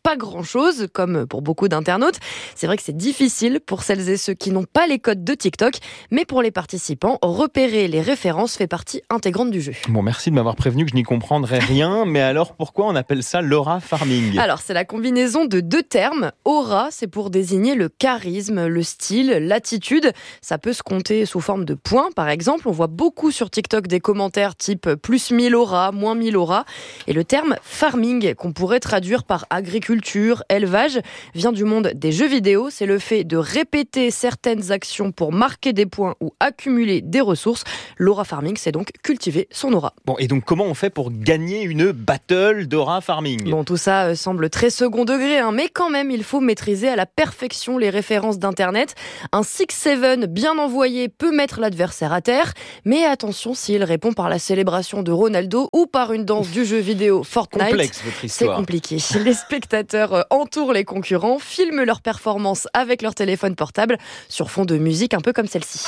pas grand-chose, comme pour beaucoup d'internautes. C'est vrai que c'est difficile pour celles et ceux qui n'ont pas les codes de TikTok, mais pour les participants, repérer les références fait partie intégrante du jeu. Bon, merci de m'avoir prévenu que je n'y comprendrais rien, mais alors pourquoi on appelle ça l'aura farming ? Alors, c'est la combinaison de deux termes. Aura, c'est pour désigner le charisme, le style, l'attitude. Ça peut se compter sous forme de points, par exemple. On voit beaucoup sur TikTok des commentaires type plus 1000 aura, moins 1000 aura. Et le terme farming, qu'on pourrait traduire par agriculture, élevage, vient du monde des jeux vidéo. C'est le fait de répéter certaines actions pour marquer des points ou accumuler des ressources. L'aura farming, c'est donc cultiver son aura. Bon, et donc comment on fait pour gagner une battle d'aura farming ? Bon, tout ça semble très second degré, mais quand même, il faut maîtriser à la perfection les références d'Internet. Un 6-7 bien envoyé peut mettre l'adversaire à terre, mais attention s'il répond par la célébration de Ronaldo ou par une danse du jeu vidéo Fortnite. Complexe votre histoire. C'est compliqué. Les spectateurs entourent les concurrents, filment leurs performances avec leur téléphone portable sur fond de musique un peu comme celle-ci.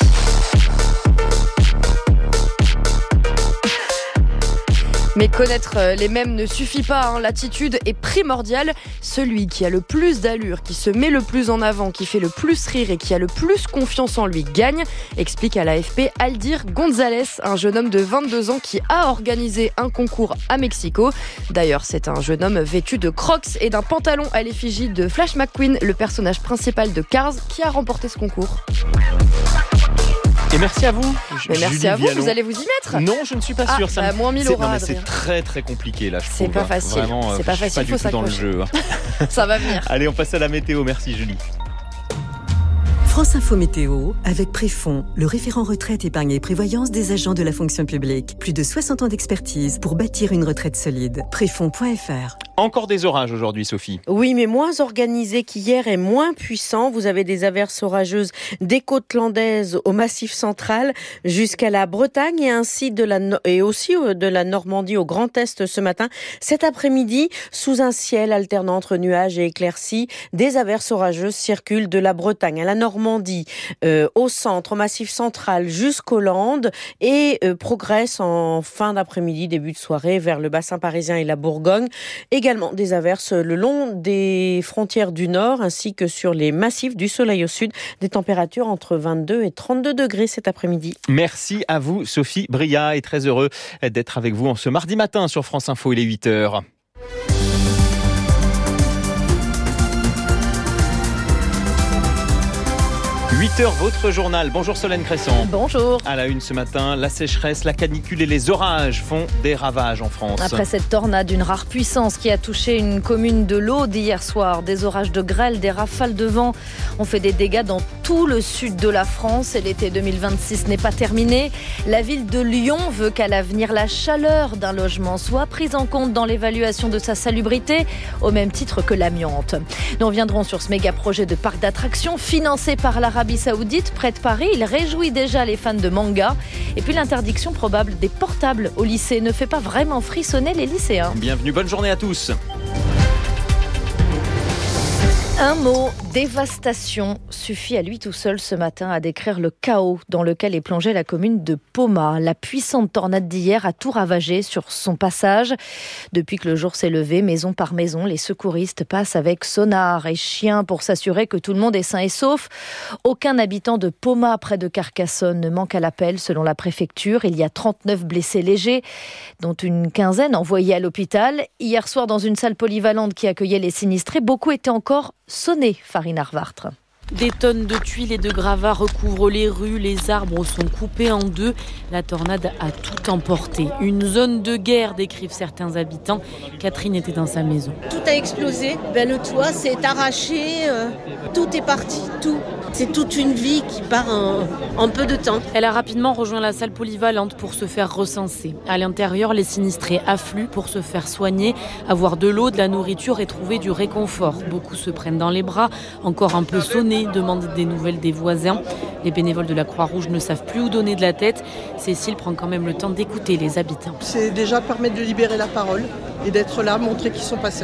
Mais connaître les mèmes ne suffit pas, l'attitude est primordiale. Celui qui a le plus d'allure, qui se met le plus en avant, qui fait le plus rire et qui a le plus confiance en lui gagne, explique à l'AFP Aldir González, un jeune homme de 22 ans qui a organisé un concours à Mexico. D'ailleurs, c'est un jeune homme vêtu de Crocs et d'un pantalon à l'effigie de Flash McQueen, le personnage principal de Cars, qui a remporté ce concours. Et merci à vous. Merci à vous, vous allez vous y mettre ? Non, je ne suis pas sûr. Moins 1000 aura, c'est très très compliqué là, je trouve. C'est pas facile. Vraiment, c'est pas facile, faut s'accrocher dans le jeu. Ça va venir. Allez, on passe à la météo. Merci Julie. France Info Météo, avec Préfond, le référent retraite, épargne et prévoyance des agents de la fonction publique. Plus de 60 ans d'expertise pour bâtir une retraite solide. Préfond.fr. Encore des orages aujourd'hui, Sophie. Oui, mais moins organisés qu'hier et moins puissants. Vous avez des averses orageuses des côtes landaises au Massif central jusqu'à la Bretagne et ainsi aussi de la Normandie au Grand Est ce matin. Cet après-midi, sous un ciel alternant entre nuages et éclaircies, des averses orageuses circulent de la Bretagne à la Normandie, au centre, au Massif central jusqu'aux Landes et progressent en fin d'après-midi, début de soirée vers le bassin parisien et la Bourgogne. Également des averses le long des frontières du nord ainsi que sur les massifs du soleil au sud. Des températures entre 22 et 32 degrés cet après-midi. Merci à vous Sophie Bria et très heureux d'être avec vous en ce mardi matin sur France Info, il est 8h. 8h, votre journal. Bonjour Solène Cresson. Bonjour. À la une ce matin, la sécheresse, la canicule et les orages font des ravages en France. Après cette tornade d'une rare puissance qui a touché une commune de l'Aude hier soir, des orages de grêle, des rafales de vent ont fait des dégâts dans tout le sud de la France et l'été 2026 n'est pas terminé. La ville de Lyon veut qu'à l'avenir, la chaleur d'un logement soit prise en compte dans l'évaluation de sa salubrité, au même titre que l'amiante. Nous reviendrons sur ce méga projet de parc d'attractions financé par l'Arabie Saoudite près de Paris. Il réjouit déjà les fans de manga. Et puis l'interdiction probable des portables au lycée ne fait pas vraiment frissonner les lycéens. Bienvenue, bonne journée à tous. Un mot, dévastation, suffit à lui tout seul ce matin à décrire le chaos dans lequel est plongée la commune de Poma. La puissante tornade d'hier a tout ravagé sur son passage. Depuis que le jour s'est levé, maison par maison, les secouristes passent avec sonar et chiens pour s'assurer que tout le monde est sain et sauf. Aucun habitant de Poma près de Carcassonne ne manque à l'appel selon la préfecture. Il y a 39 blessés légers, dont une quinzaine envoyés à l'hôpital. Hier soir, dans une salle polyvalente qui accueillait les sinistrés, beaucoup étaient encore sonnés, Farine Arvartre. Des tonnes de tuiles et de gravats recouvrent les rues, les arbres sont coupés en deux. La tornade a tout emporté. Une zone de guerre, décrivent certains habitants. Catherine était dans sa maison. Tout a explosé, le toit s'est arraché, tout est parti, tout. C'est toute une vie qui part en peu de temps. Elle a rapidement rejoint la salle polyvalente pour se faire recenser. À l'intérieur, les sinistrés affluent pour se faire soigner, avoir de l'eau, de la nourriture et trouver du réconfort. Beaucoup se prennent dans les bras, encore un peu sonnés, demandent des nouvelles des voisins. Les bénévoles de la Croix-Rouge ne savent plus où donner de la tête. Cécile prend quand même le temps d'écouter les habitants. C'est déjà permettre de libérer la parole et d'être là, montrer qu'ils ne sont pas seuls.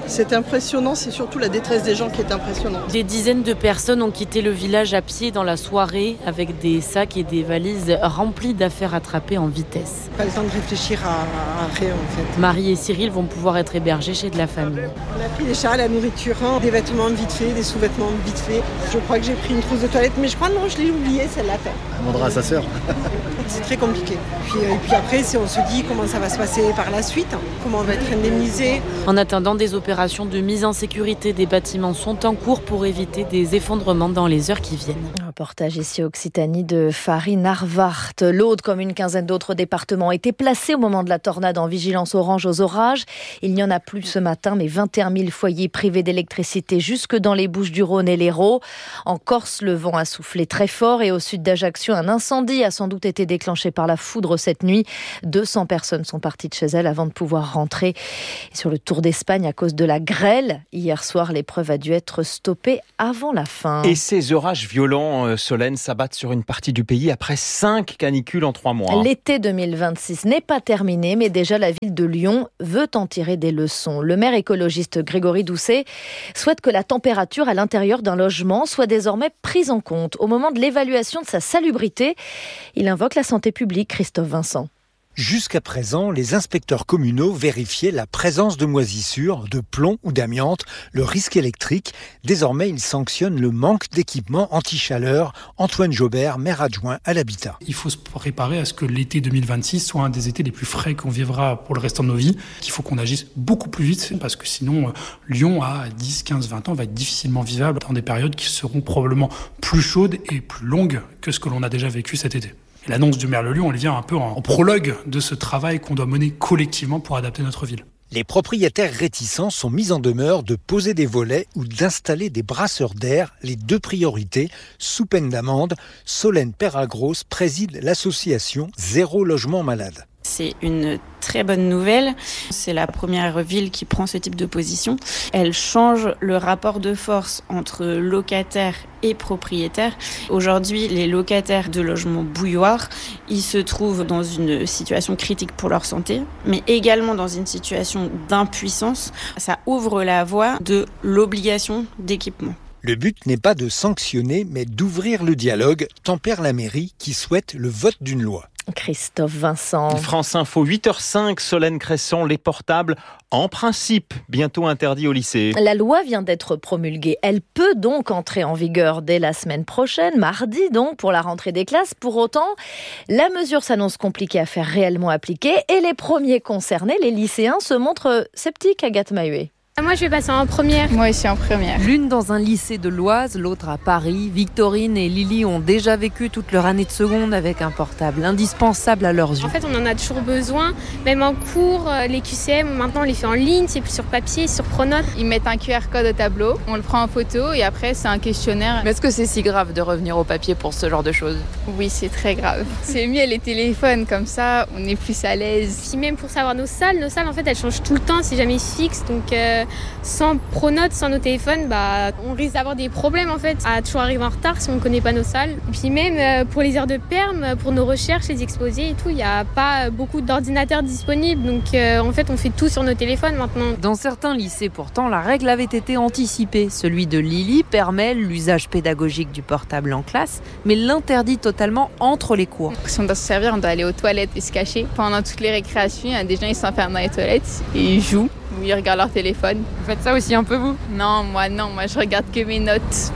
C'est impressionnant, c'est surtout la détresse des gens qui est impressionnante. Des dizaines de personnes ont quitté le village à pied dans la soirée avec des sacs et des valises remplies d'affaires attrapées en vitesse. Pas le temps de réfléchir à rien en fait. Marie et Cyril vont pouvoir être hébergés chez de la famille. On a pris des chats, la nourriture, des vêtements vite fait, des sous-vêtements vite fait. Je crois que j'ai pris une trousse de toilette, mais je crois non, je l'ai oubliée celle-là. Elle demandera à sa sœur. C'est très compliqué. Puis après, on se dit comment ça va se passer par la suite, comment on va être indemnisé. En attendant, des opérations de mise en sécurité des bâtiments sont en cours pour éviter des effondrements dans les heures qui viennent. Un reportage ici Occitanie de Farid Narvart. L'Aude, comme une quinzaine d'autres départements, étaient placés au moment de la tornade en vigilance orange aux orages. Il n'y en a plus ce matin, mais 21 000 foyers privés d'électricité jusque dans les Bouches-du-Rhône et l'Hérault. En Corse, le vent a soufflé très fort et au sud d'Ajaccio, un incendie a sans doute été déclenché par la foudre cette nuit. 200 personnes sont parties de chez elles avant de pouvoir rentrer. Et sur le Tour d'Espagne, à cause de la grêle, hier soir, l'épreuve a dû être stoppée avant la fin. Et ces orages violents, Solène, s'abattent sur une partie du pays après 5 canicules en 3 mois. L'été 2026 n'est pas terminé, mais déjà la ville de Lyon veut en tirer des leçons. Le maire écologiste Grégory Doucet souhaite que la température à l'intérieur d'un logement soit désormais prise en compte au moment de l'évaluation de sa salubrité. Il invoque la santé publique, Christophe Vincent. Jusqu'à présent, les inspecteurs communaux vérifiaient la présence de moisissures, de plomb ou d'amiante, le risque électrique. Désormais, ils sanctionnent le manque d'équipement anti-chaleur. Antoine Jobert, maire adjoint à l'habitat. Il faut se préparer à ce que l'été 2026 soit un des étés les plus frais qu'on vivra pour le restant de nos vies. Il faut qu'on agisse beaucoup plus vite parce que sinon, Lyon, à 10, 15, 20 ans, va être difficilement vivable dans des périodes qui seront probablement plus chaudes et plus longues que ce que l'on a déjà vécu cet été. Et l'annonce du maire de Lyon, elle vient un peu en prologue de ce travail qu'on doit mener collectivement pour adapter notre ville. Les propriétaires réticents sont mis en demeure de poser des volets ou d'installer des brasseurs d'air, les 2 priorités, sous peine d'amende. Solène Peragros préside l'association Zéro Logement Malade. C'est une très bonne nouvelle. C'est la première ville qui prend ce type de position. Elle change le rapport de force entre locataires et propriétaires. Aujourd'hui, les locataires de logements bouilloires, ils se trouvent dans une situation critique pour leur santé, mais également dans une situation d'impuissance. Ça ouvre la voie de l'obligation d'équipement. Le but n'est pas de sanctionner, mais d'ouvrir le dialogue, tempère la mairie qui souhaite le vote d'une loi. Christophe Vincent. France Info, 8h05, Solène Cresson, les portables, en principe, bientôt interdits au lycée. La loi vient d'être promulguée. Elle peut donc entrer en vigueur dès la semaine prochaine, mardi donc, pour la rentrée des classes. Pour autant, la mesure s'annonce compliquée à faire réellement appliquer et les premiers concernés, les lycéens, se montrent sceptiques, Agathe Mahuet. Moi, je vais passer en première. Moi aussi en première. L'une dans un lycée de l'Oise, l'autre à Paris. Victorine et Lily ont déjà vécu toute leur année de seconde avec un portable indispensable à leurs yeux. En fait, on en a toujours besoin. Même en cours, les QCM, maintenant, on les fait en ligne. C'est plus sur papier, sur Pronote. Ils mettent un QR code au tableau, on le prend en photo et après, c'est un questionnaire. Mais est-ce que c'est si grave de revenir au papier pour ce genre de choses ? Oui, c'est très grave. C'est mieux les téléphones, comme ça, on est plus à l'aise. Puis même pour savoir nos salles, en fait, elles changent tout le temps. C'est jamais fixe. Donc, sans Pronote, sans nos téléphones, on risque d'avoir des problèmes en fait, à toujours arriver en retard si on ne connaît pas nos salles. Et puis même pour les heures de perm, pour nos recherches, les exposés et tout, il n'y a pas beaucoup d'ordinateurs disponibles. Donc en fait, on fait tout sur nos téléphones maintenant. Dans certains lycées, pourtant, la règle avait été anticipée. Celui de Lily permet l'usage pédagogique du portable en classe, mais l'interdit totalement entre les cours. Si on doit se servir, on doit aller aux toilettes et se cacher. Pendant toutes les récréations, il y a des gens qui s'enferment dans les toilettes et ils jouent. Ou ils regardent leur téléphone. Vous faites ça aussi un peu, vous ? Non, moi je regarde que mes notes.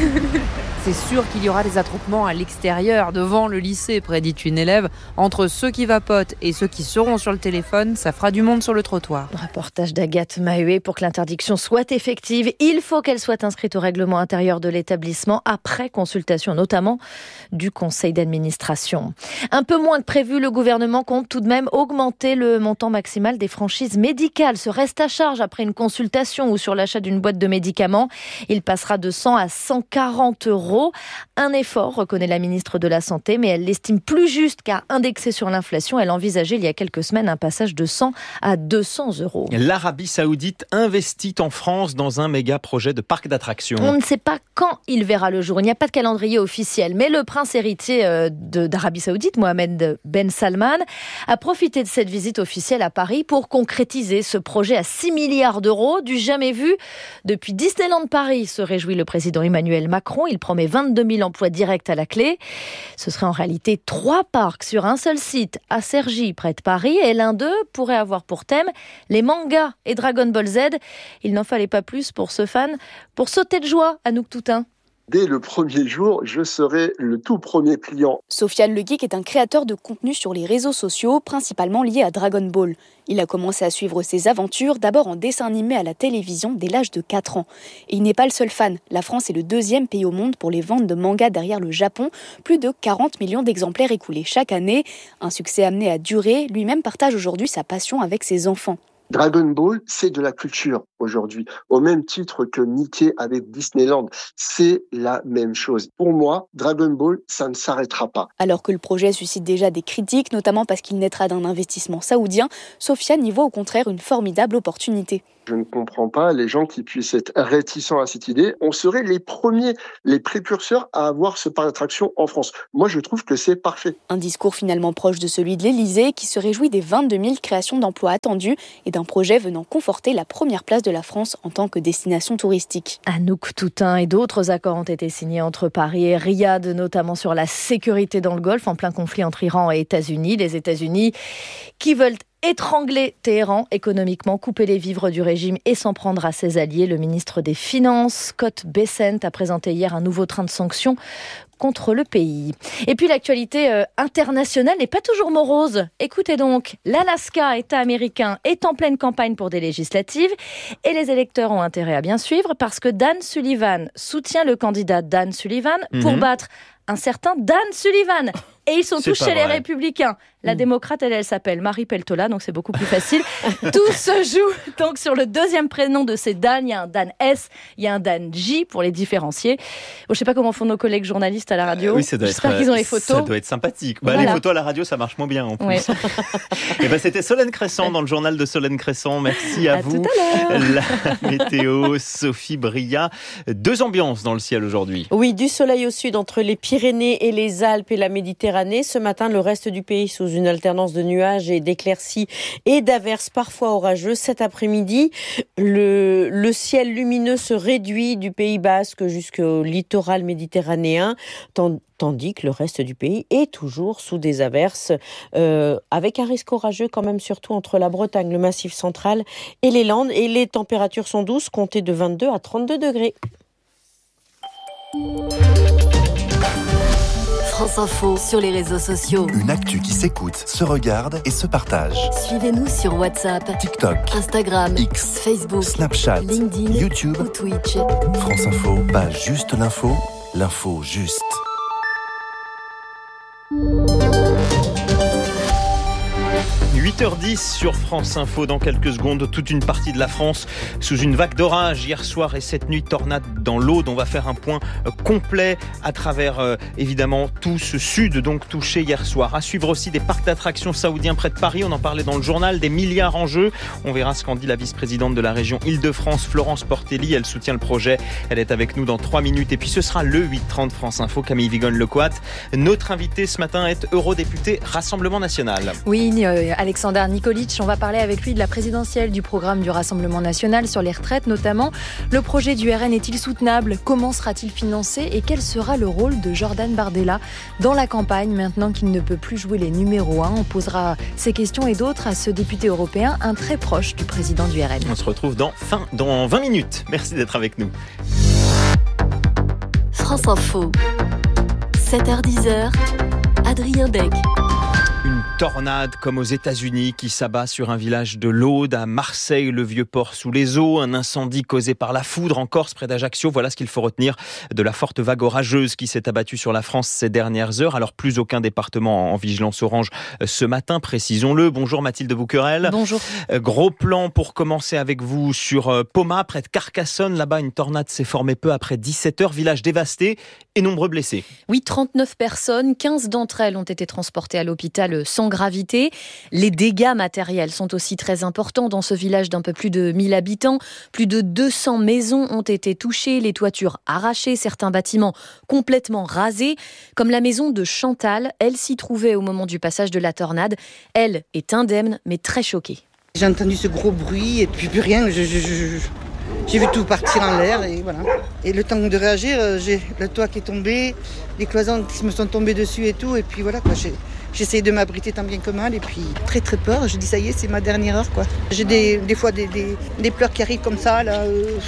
C'est sûr qu'il y aura des attroupements à l'extérieur, devant le lycée, prédit une élève. Entre ceux qui vapotent et ceux qui seront sur le téléphone, ça fera du monde sur le trottoir. Reportage d'Agathe Mahuet. Pour que l'interdiction soit effective, il faut qu'elle soit inscrite au règlement intérieur de l'établissement après consultation notamment du conseil d'administration. Un peu moins que prévu, le gouvernement compte tout de même augmenter le montant maximal des franchises médicales. Ce reste à charge après une consultation ou sur l'achat d'une boîte de médicaments, il passera de 100 à 140 € €. Un effort, reconnaît la ministre de la Santé, mais elle l'estime plus juste car indexée sur l'inflation. Elle envisageait il y a quelques semaines un passage de 100 à 200 €. L'Arabie Saoudite investit en France dans un méga projet de parc d'attractions. On ne sait pas quand il verra le jour. Il n'y a pas de calendrier officiel, mais le prince héritier d'Arabie Saoudite, Mohamed Ben Salman, a profité de cette visite officielle à Paris pour concrétiser ce projet à 6 milliards d'euros, du jamais vu depuis Disneyland Paris, se réjouit le président Emmanuel Macron. Il promet 22 000 emplois directs à la clé. Ce serait en réalité 3 parcs sur un seul site à Cergy, près de Paris, et l'un d'eux pourrait avoir pour thème les mangas et Dragon Ball Z. Il n'en fallait pas plus pour ce fan, pour sauter de joie, Anouk Toutain. Dès le premier jour, je serai le tout premier client. Sofiane Le Geek est un créateur de contenu sur les réseaux sociaux, principalement lié à Dragon Ball. Il a commencé à suivre ses aventures, d'abord en dessin animé à la télévision dès l'âge de 4 ans. Et il n'est pas le seul fan. La France est le 2e pays au monde pour les ventes de mangas derrière le Japon. Plus de 40 millions d'exemplaires écoulés chaque année. Un succès amené à durer. Lui-même partage aujourd'hui sa passion avec ses enfants. Dragon Ball, c'est de la culture aujourd'hui. Au même titre que Mickey avec Disneyland, c'est la même chose. Pour moi, Dragon Ball, ça ne s'arrêtera pas. Alors que le projet suscite déjà des critiques, notamment parce qu'il naîtra d'un investissement saoudien, Sofiane y voit au contraire une formidable opportunité. Je ne comprends pas les gens qui puissent être réticents à cette idée. On serait les premiers, les précurseurs à avoir ce parc d'attractions en France. Moi, je trouve que c'est parfait. Un discours finalement proche de celui de l'Élysée, qui se réjouit des 22 000 créations d'emplois attendues et d'un projet venant conforter la première place de la France en tant que destination touristique. Anouk Toutain, et d'autres accords ont été signés entre Paris et Riyad, notamment sur la sécurité dans le Golfe, en plein conflit entre Iran et États-Unis. Les États-Unis qui veulent étrangler Téhéran économiquement, couper les vivres du régime et s'en prendre à ses alliés. Le ministre des Finances, Scott Bessent, a présenté hier un nouveau train de sanctions contre le pays. Et puis l'actualité internationale n'est pas toujours morose. Écoutez donc, l'Alaska, État américain, est en pleine campagne pour des législatives et les électeurs ont intérêt à bien suivre parce que Dan Sullivan soutient le candidat Dan Sullivan pour battre un certain Dan Sullivan. Et ils sont tous chez les Républicains. La démocrate, elle s'appelle Marie Peltola, donc c'est beaucoup plus facile. Tout se joue donc sur le deuxième prénom de ces Dan. Il y a un Dan S, il y a un Dan J pour les différencier. Bon, je ne sais pas comment font nos collègues journalistes à la radio. Oui, j'espère qu'ils ont les photos. Ça doit être sympathique. Voilà. Les photos à la radio, ça marche moins bien en plus. Ouais. Et c'était Solène Cresson dans le journal de Solène Cresson. Merci à vous. Tout à l'heure. La météo, Sophie Bria. 2 ambiances dans le ciel aujourd'hui. Oui, du soleil au sud entre les Pyrénées et les Alpes et la Méditerranée. Ce matin, le reste du pays sous une alternance de nuages et d'éclaircies et d'averses parfois orageuses. Cet après-midi, le ciel lumineux se réduit du Pays Basque jusqu'au littoral méditerranéen, tandis que le reste du pays est toujours sous des averses, avec un risque orageux quand même, surtout entre la Bretagne, le Massif central et les Landes. Et les températures sont douces, comptées de 22 à 32 degrés. France Info sur les réseaux sociaux. Une actu qui s'écoute, se regarde et se partage. Suivez-nous sur WhatsApp, TikTok, Instagram, X, Facebook, Snapchat, LinkedIn, YouTube ou Twitch. France Info, pas juste l'info, l'info juste. 8h10 sur France Info. Dans quelques secondes, toute une partie de la France sous une vague d'orage hier soir et cette nuit, tornade dans l'Aude. On va faire un point complet à travers évidemment tout ce sud donc touché hier soir. À suivre aussi des parcs d'attractions saoudiens près de Paris. On en parlait dans le journal, des milliards en jeu. On verra ce qu'en dit la vice-présidente de la région Île-de-France, Florence Portelli. Elle soutient le projet. Elle est avec nous dans 3 minutes. Et puis ce sera le 8h30 France Info. Camille Vigonne-Lecoat. Notre invité ce matin est eurodéputé Rassemblement National. Oui, Alexander Nikolic, on va parler avec lui de la présidentielle, du programme du Rassemblement National sur les retraites notamment. Le projet du RN est-il soutenable ? Comment sera-t-il financé ? Et quel sera le rôle de Jordan Bardella dans la campagne maintenant qu'il ne peut plus jouer les numéros 1 ? On posera ces questions et d'autres à ce député européen, un très proche du président du RN. On se retrouve dans 20 minutes. Merci d'être avec nous. France Info, 7h-10h, Adrien Dec. Une tornade comme aux États-Unis qui s'abat sur un village de l'Aude, à Marseille, le Vieux-Port sous les eaux, un incendie causé par la foudre en Corse près d'Ajaccio. Voilà ce qu'il faut retenir de la forte vague orageuse qui s'est abattue sur la France ces dernières heures. Alors plus aucun département en vigilance orange ce matin, précisons-le. Bonjour Mathilde Bouquerel. Bonjour. Gros plan pour commencer avec vous sur Poma, près de Carcassonne. Là-bas, une tornade s'est formée peu après 17h, village dévasté et nombreux blessés. Oui, 39 personnes, 15 d'entre elles ont été transportées à l'hôpital sans gravité. Les dégâts matériels sont aussi très importants dans ce village d'un peu plus de 1000 habitants. Plus de 200 maisons ont été touchées, les toitures arrachées, certains bâtiments complètement rasés. Comme la maison de Chantal, elle s'y trouvait au moment du passage de la tornade. Elle est indemne, mais très choquée. J'ai entendu ce gros bruit et puis plus rien. J'ai vu tout partir en l'air et voilà. Et le temps de réagir, j'ai le toit qui est tombé, les cloisons qui me sont tombées dessus et tout. Et puis voilà quoi, j'ai essayé de m'abriter tant bien que mal et puis très très peur. Je dis ça y est, c'est ma dernière heure quoi. J'ai des fois des pleurs qui arrivent comme ça là.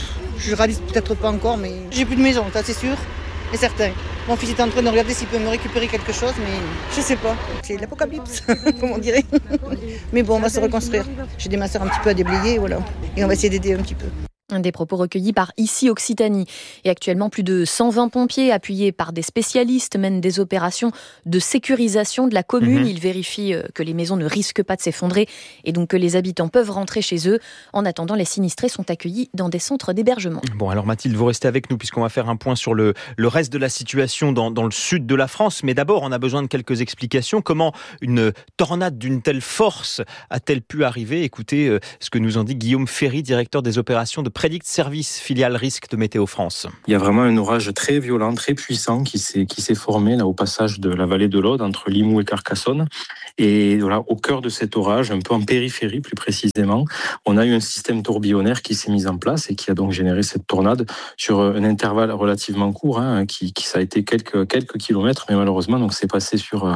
Je réalise peut-être pas encore, mais j'ai plus de maison, ça c'est sûr et certain. Mon fils est en train de regarder s'il peut me récupérer quelque chose, mais je sais pas. C'est l'apocalypse, comme on dirait. Mais bon, on va se reconstruire. J'ai des masseurs un petit peu à déblayer, voilà. Et on va essayer d'aider un petit peu. Des propos recueillis par Ici Occitanie. Et actuellement, plus de 120 pompiers appuyés par des spécialistes mènent des opérations de sécurisation de la commune. Ils vérifient que les maisons ne risquent pas de s'effondrer et donc que les habitants peuvent rentrer chez eux. En attendant, les sinistrés sont accueillis dans des centres d'hébergement. Bon, alors Mathilde, vous restez avec nous puisqu'on va faire un point sur le reste de la situation dans le sud de la France. Mais d'abord, on a besoin de quelques explications. Comment une tornade d'une telle force a-t-elle pu arriver ? Écoutez ce que nous en dit Guillaume Ferry, directeur des opérations de Prédict Service, filiale risque de Météo France. Il y a vraiment un orage très violent, très puissant qui s'est formé là au passage de la vallée de l'Aude entre Limoux et Carcassonne. Et voilà, au cœur de cet orage, un peu en périphérie plus précisément, on a eu un système tourbillonnaire qui s'est mis en place et qui a donc généré cette tornade sur un intervalle relativement court, qui ça a été quelques kilomètres, mais malheureusement donc c'est passé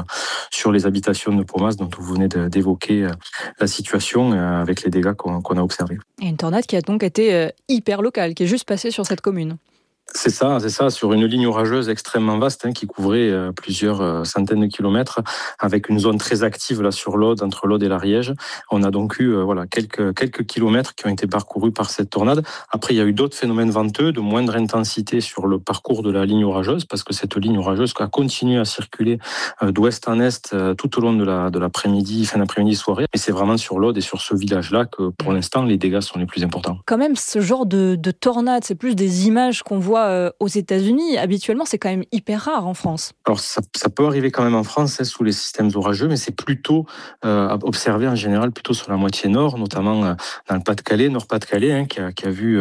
sur les habitations de Pomas dont vous venez d'évoquer la situation avec les dégâts qu'on a observés. Et une tornade qui a donc été hyper locale, qui est juste passée sur cette commune. C'est ça, sur une ligne orageuse extrêmement vaste qui couvrait plusieurs centaines de kilomètres avec une zone très active là sur l'Aude, entre l'Aude et l'Ariège. On a donc eu quelques kilomètres qui ont été parcourus par cette tornade. Après, il y a eu d'autres phénomènes venteux de moindre intensité sur le parcours de la ligne orageuse parce que cette ligne orageuse a continué à circuler d'ouest en est tout au long de l'après-midi, fin d'après-midi, soirée. Et c'est vraiment sur l'Aude et sur ce village-là que pour l'instant les dégâts sont les plus importants. Quand même, ce genre de tornade, c'est plus des images qu'on voit aux États-Unis. Habituellement, c'est quand même hyper rare en France. Alors, ça peut arriver quand même en France sous les systèmes orageux, mais c'est plutôt observé en général plutôt sur la moitié nord, notamment dans le Pas-de-Calais, Nord-Pas-de-Calais, qui a vu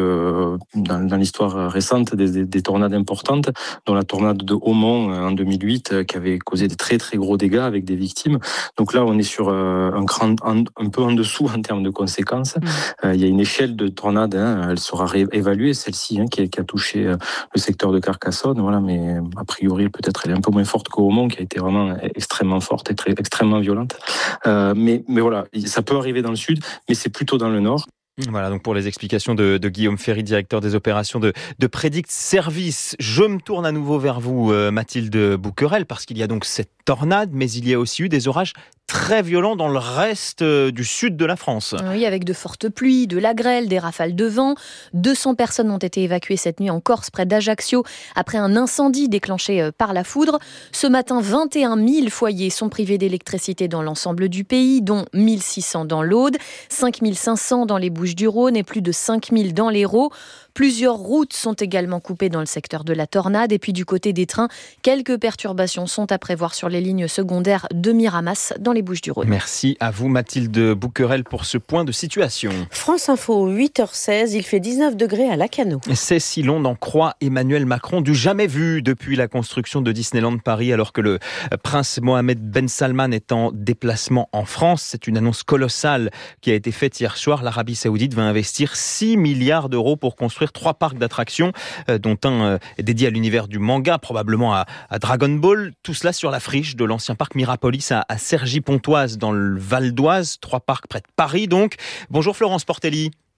dans l'histoire récente des tornades importantes, dont la tornade de Haumont en 2008, qui avait causé des très très gros dégâts avec des victimes. Donc là, on est sur un peu en dessous en termes de conséquences. Il y a une échelle de tornade, elle sera réévaluée, celle-ci, qui a touché le secteur de Carcassonne, voilà, mais a priori peut-être elle est un peu moins forte qu'au Haumont, qui a été vraiment extrêmement forte et extrêmement violente. Mais voilà, ça peut arriver dans le sud, mais c'est plutôt dans le nord. Voilà donc pour les explications de Guillaume Ferry, directeur des opérations de Prédict Service. Je me tourne à nouveau vers vous, Mathilde Bouquerel, parce qu'il y a donc cette tornade, mais il y a aussi eu des orages très violents dans le reste du sud de la France. Oui, avec de fortes pluies, de la grêle, des rafales de vent. 200 personnes ont été évacuées cette nuit en Corse, près d'Ajaccio, après un incendie déclenché par la foudre. Ce matin, 21 000 foyers sont privés d'électricité dans l'ensemble du pays, dont 1 600 dans l'Aude, 5 500 dans les Bouches-du-Rhône et plus de 5 000 dans l'Hérault. Plusieurs routes sont également coupées dans le secteur de la tornade. Et puis du côté des trains, quelques perturbations sont à prévoir sur les lignes secondaires de Miramas dans les Bouches-du-Rhône. Merci à vous Mathilde Bouquerel pour ce point de situation. France Info, 8h16, il fait 19 degrés à Lacanau. C'est si l'on en croit Emmanuel Macron, du jamais vu depuis la construction de Disneyland Paris, alors que le prince Mohammed Ben Salman est en déplacement en France. C'est une annonce colossale qui a été faite hier soir. L'Arabie Saoudite va investir 6 milliards d'euros pour construire 3 parcs d'attractions, dont un dédié à l'univers du manga, probablement à Dragon Ball. Tout cela sur la friche de l'ancien parc Mirapolis à Cergy-Pontoise, dans le Val d'Oise. 3 parcs près de Paris, donc. Bonjour Florence Portelli.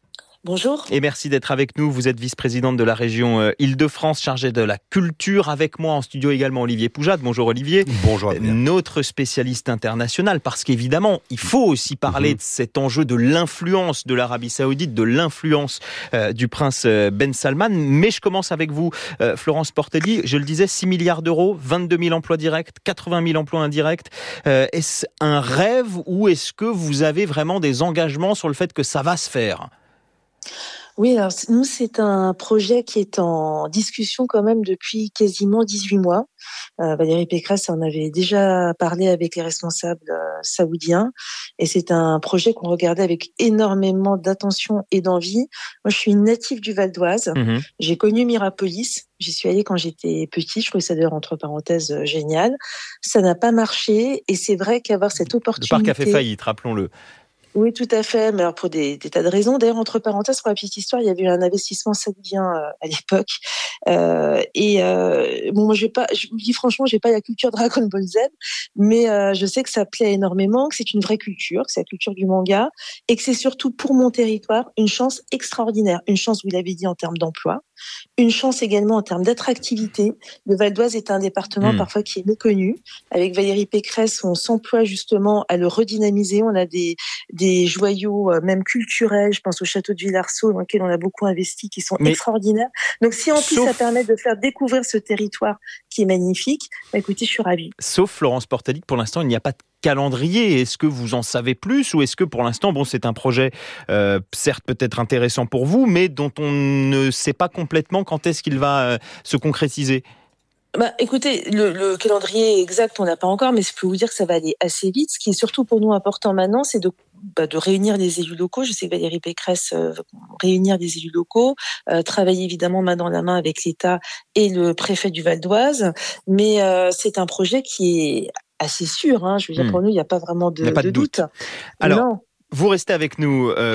Bonjour. Et merci d'être avec nous. Vous êtes vice-présidente de la région Île-de-France, chargée de la culture. Avec moi en studio également Olivier Poujade. Bonjour Olivier. Bonjour Adrien. Notre spécialiste international, parce qu'évidemment, il faut aussi parler de cet enjeu de l'influence de l'Arabie Saoudite, de l'influence du prince Ben Salman. Mais je commence avec vous, Florence Portelli. Je le disais, 6 milliards d'euros, 22 000 emplois directs, 80 000 emplois indirects. Est-ce un rêve ou est-ce que vous avez vraiment des engagements sur le fait que ça va se faire ? Oui, alors nous, c'est un projet qui est en discussion quand même depuis quasiment 18 mois. Valérie Pécresse en avait déjà parlé avec les responsables saoudiens et c'est un projet qu'on regardait avec énormément d'attention et d'envie. Moi, je suis une native du Val d'Oise. J'ai connu Mirapolis. J'y suis allée quand j'étais petite. Je trouvais ça d'ailleurs, entre parenthèses, génial. Ça n'a pas marché et c'est vrai qu'avoir cette opportunité... Le parc a fait faillite, rappelons-le. Oui, tout à fait, mais alors pour des tas de raisons. D'ailleurs, entre parenthèses, pour la petite histoire, il y avait eu un investissement saoudien à l'époque. Moi, je vous dis franchement, j'ai pas la culture Dragon Ball Z, mais je sais que ça plaît énormément, que c'est une vraie culture, que c'est la culture du manga, et que c'est surtout pour mon territoire une chance extraordinaire. Une chance, vous l'avez dit, en termes d'emploi, une chance également en termes d'attractivité. Le Val d'Oise est un département parfois qui est méconnu. Avec Valérie Pécresse, on s'emploie justement à le redynamiser. On a des joyaux, même culturels, je pense au château de Villarceau, dans lequel on a beaucoup investi, qui sont extraordinaires. Donc si en plus ça permet de faire découvrir ce territoire qui est magnifique, écoutez, je suis ravie. Sauf Florence Portelli, pour l'instant, il n'y a pas de calendrier. Est-ce que vous en savez plus ou est-ce que pour l'instant, c'est un projet certes peut-être intéressant pour vous, mais dont on ne sait pas complètement quand est-ce qu'il va se concrétiser ? Écoutez, le calendrier exact, on n'a pas encore, mais je peux vous dire que ça va aller assez vite. Ce qui est surtout pour nous important maintenant, c'est de réunir les élus locaux. Je sais que Valérie Pécresse réunir des élus locaux, travailler évidemment main dans la main avec l'État et le préfet du Val d'Oise. Mais c'est un projet qui est assez sûr. Je veux dire, pour nous, il n'y a pas vraiment de doute. Alors, vous restez avec nous,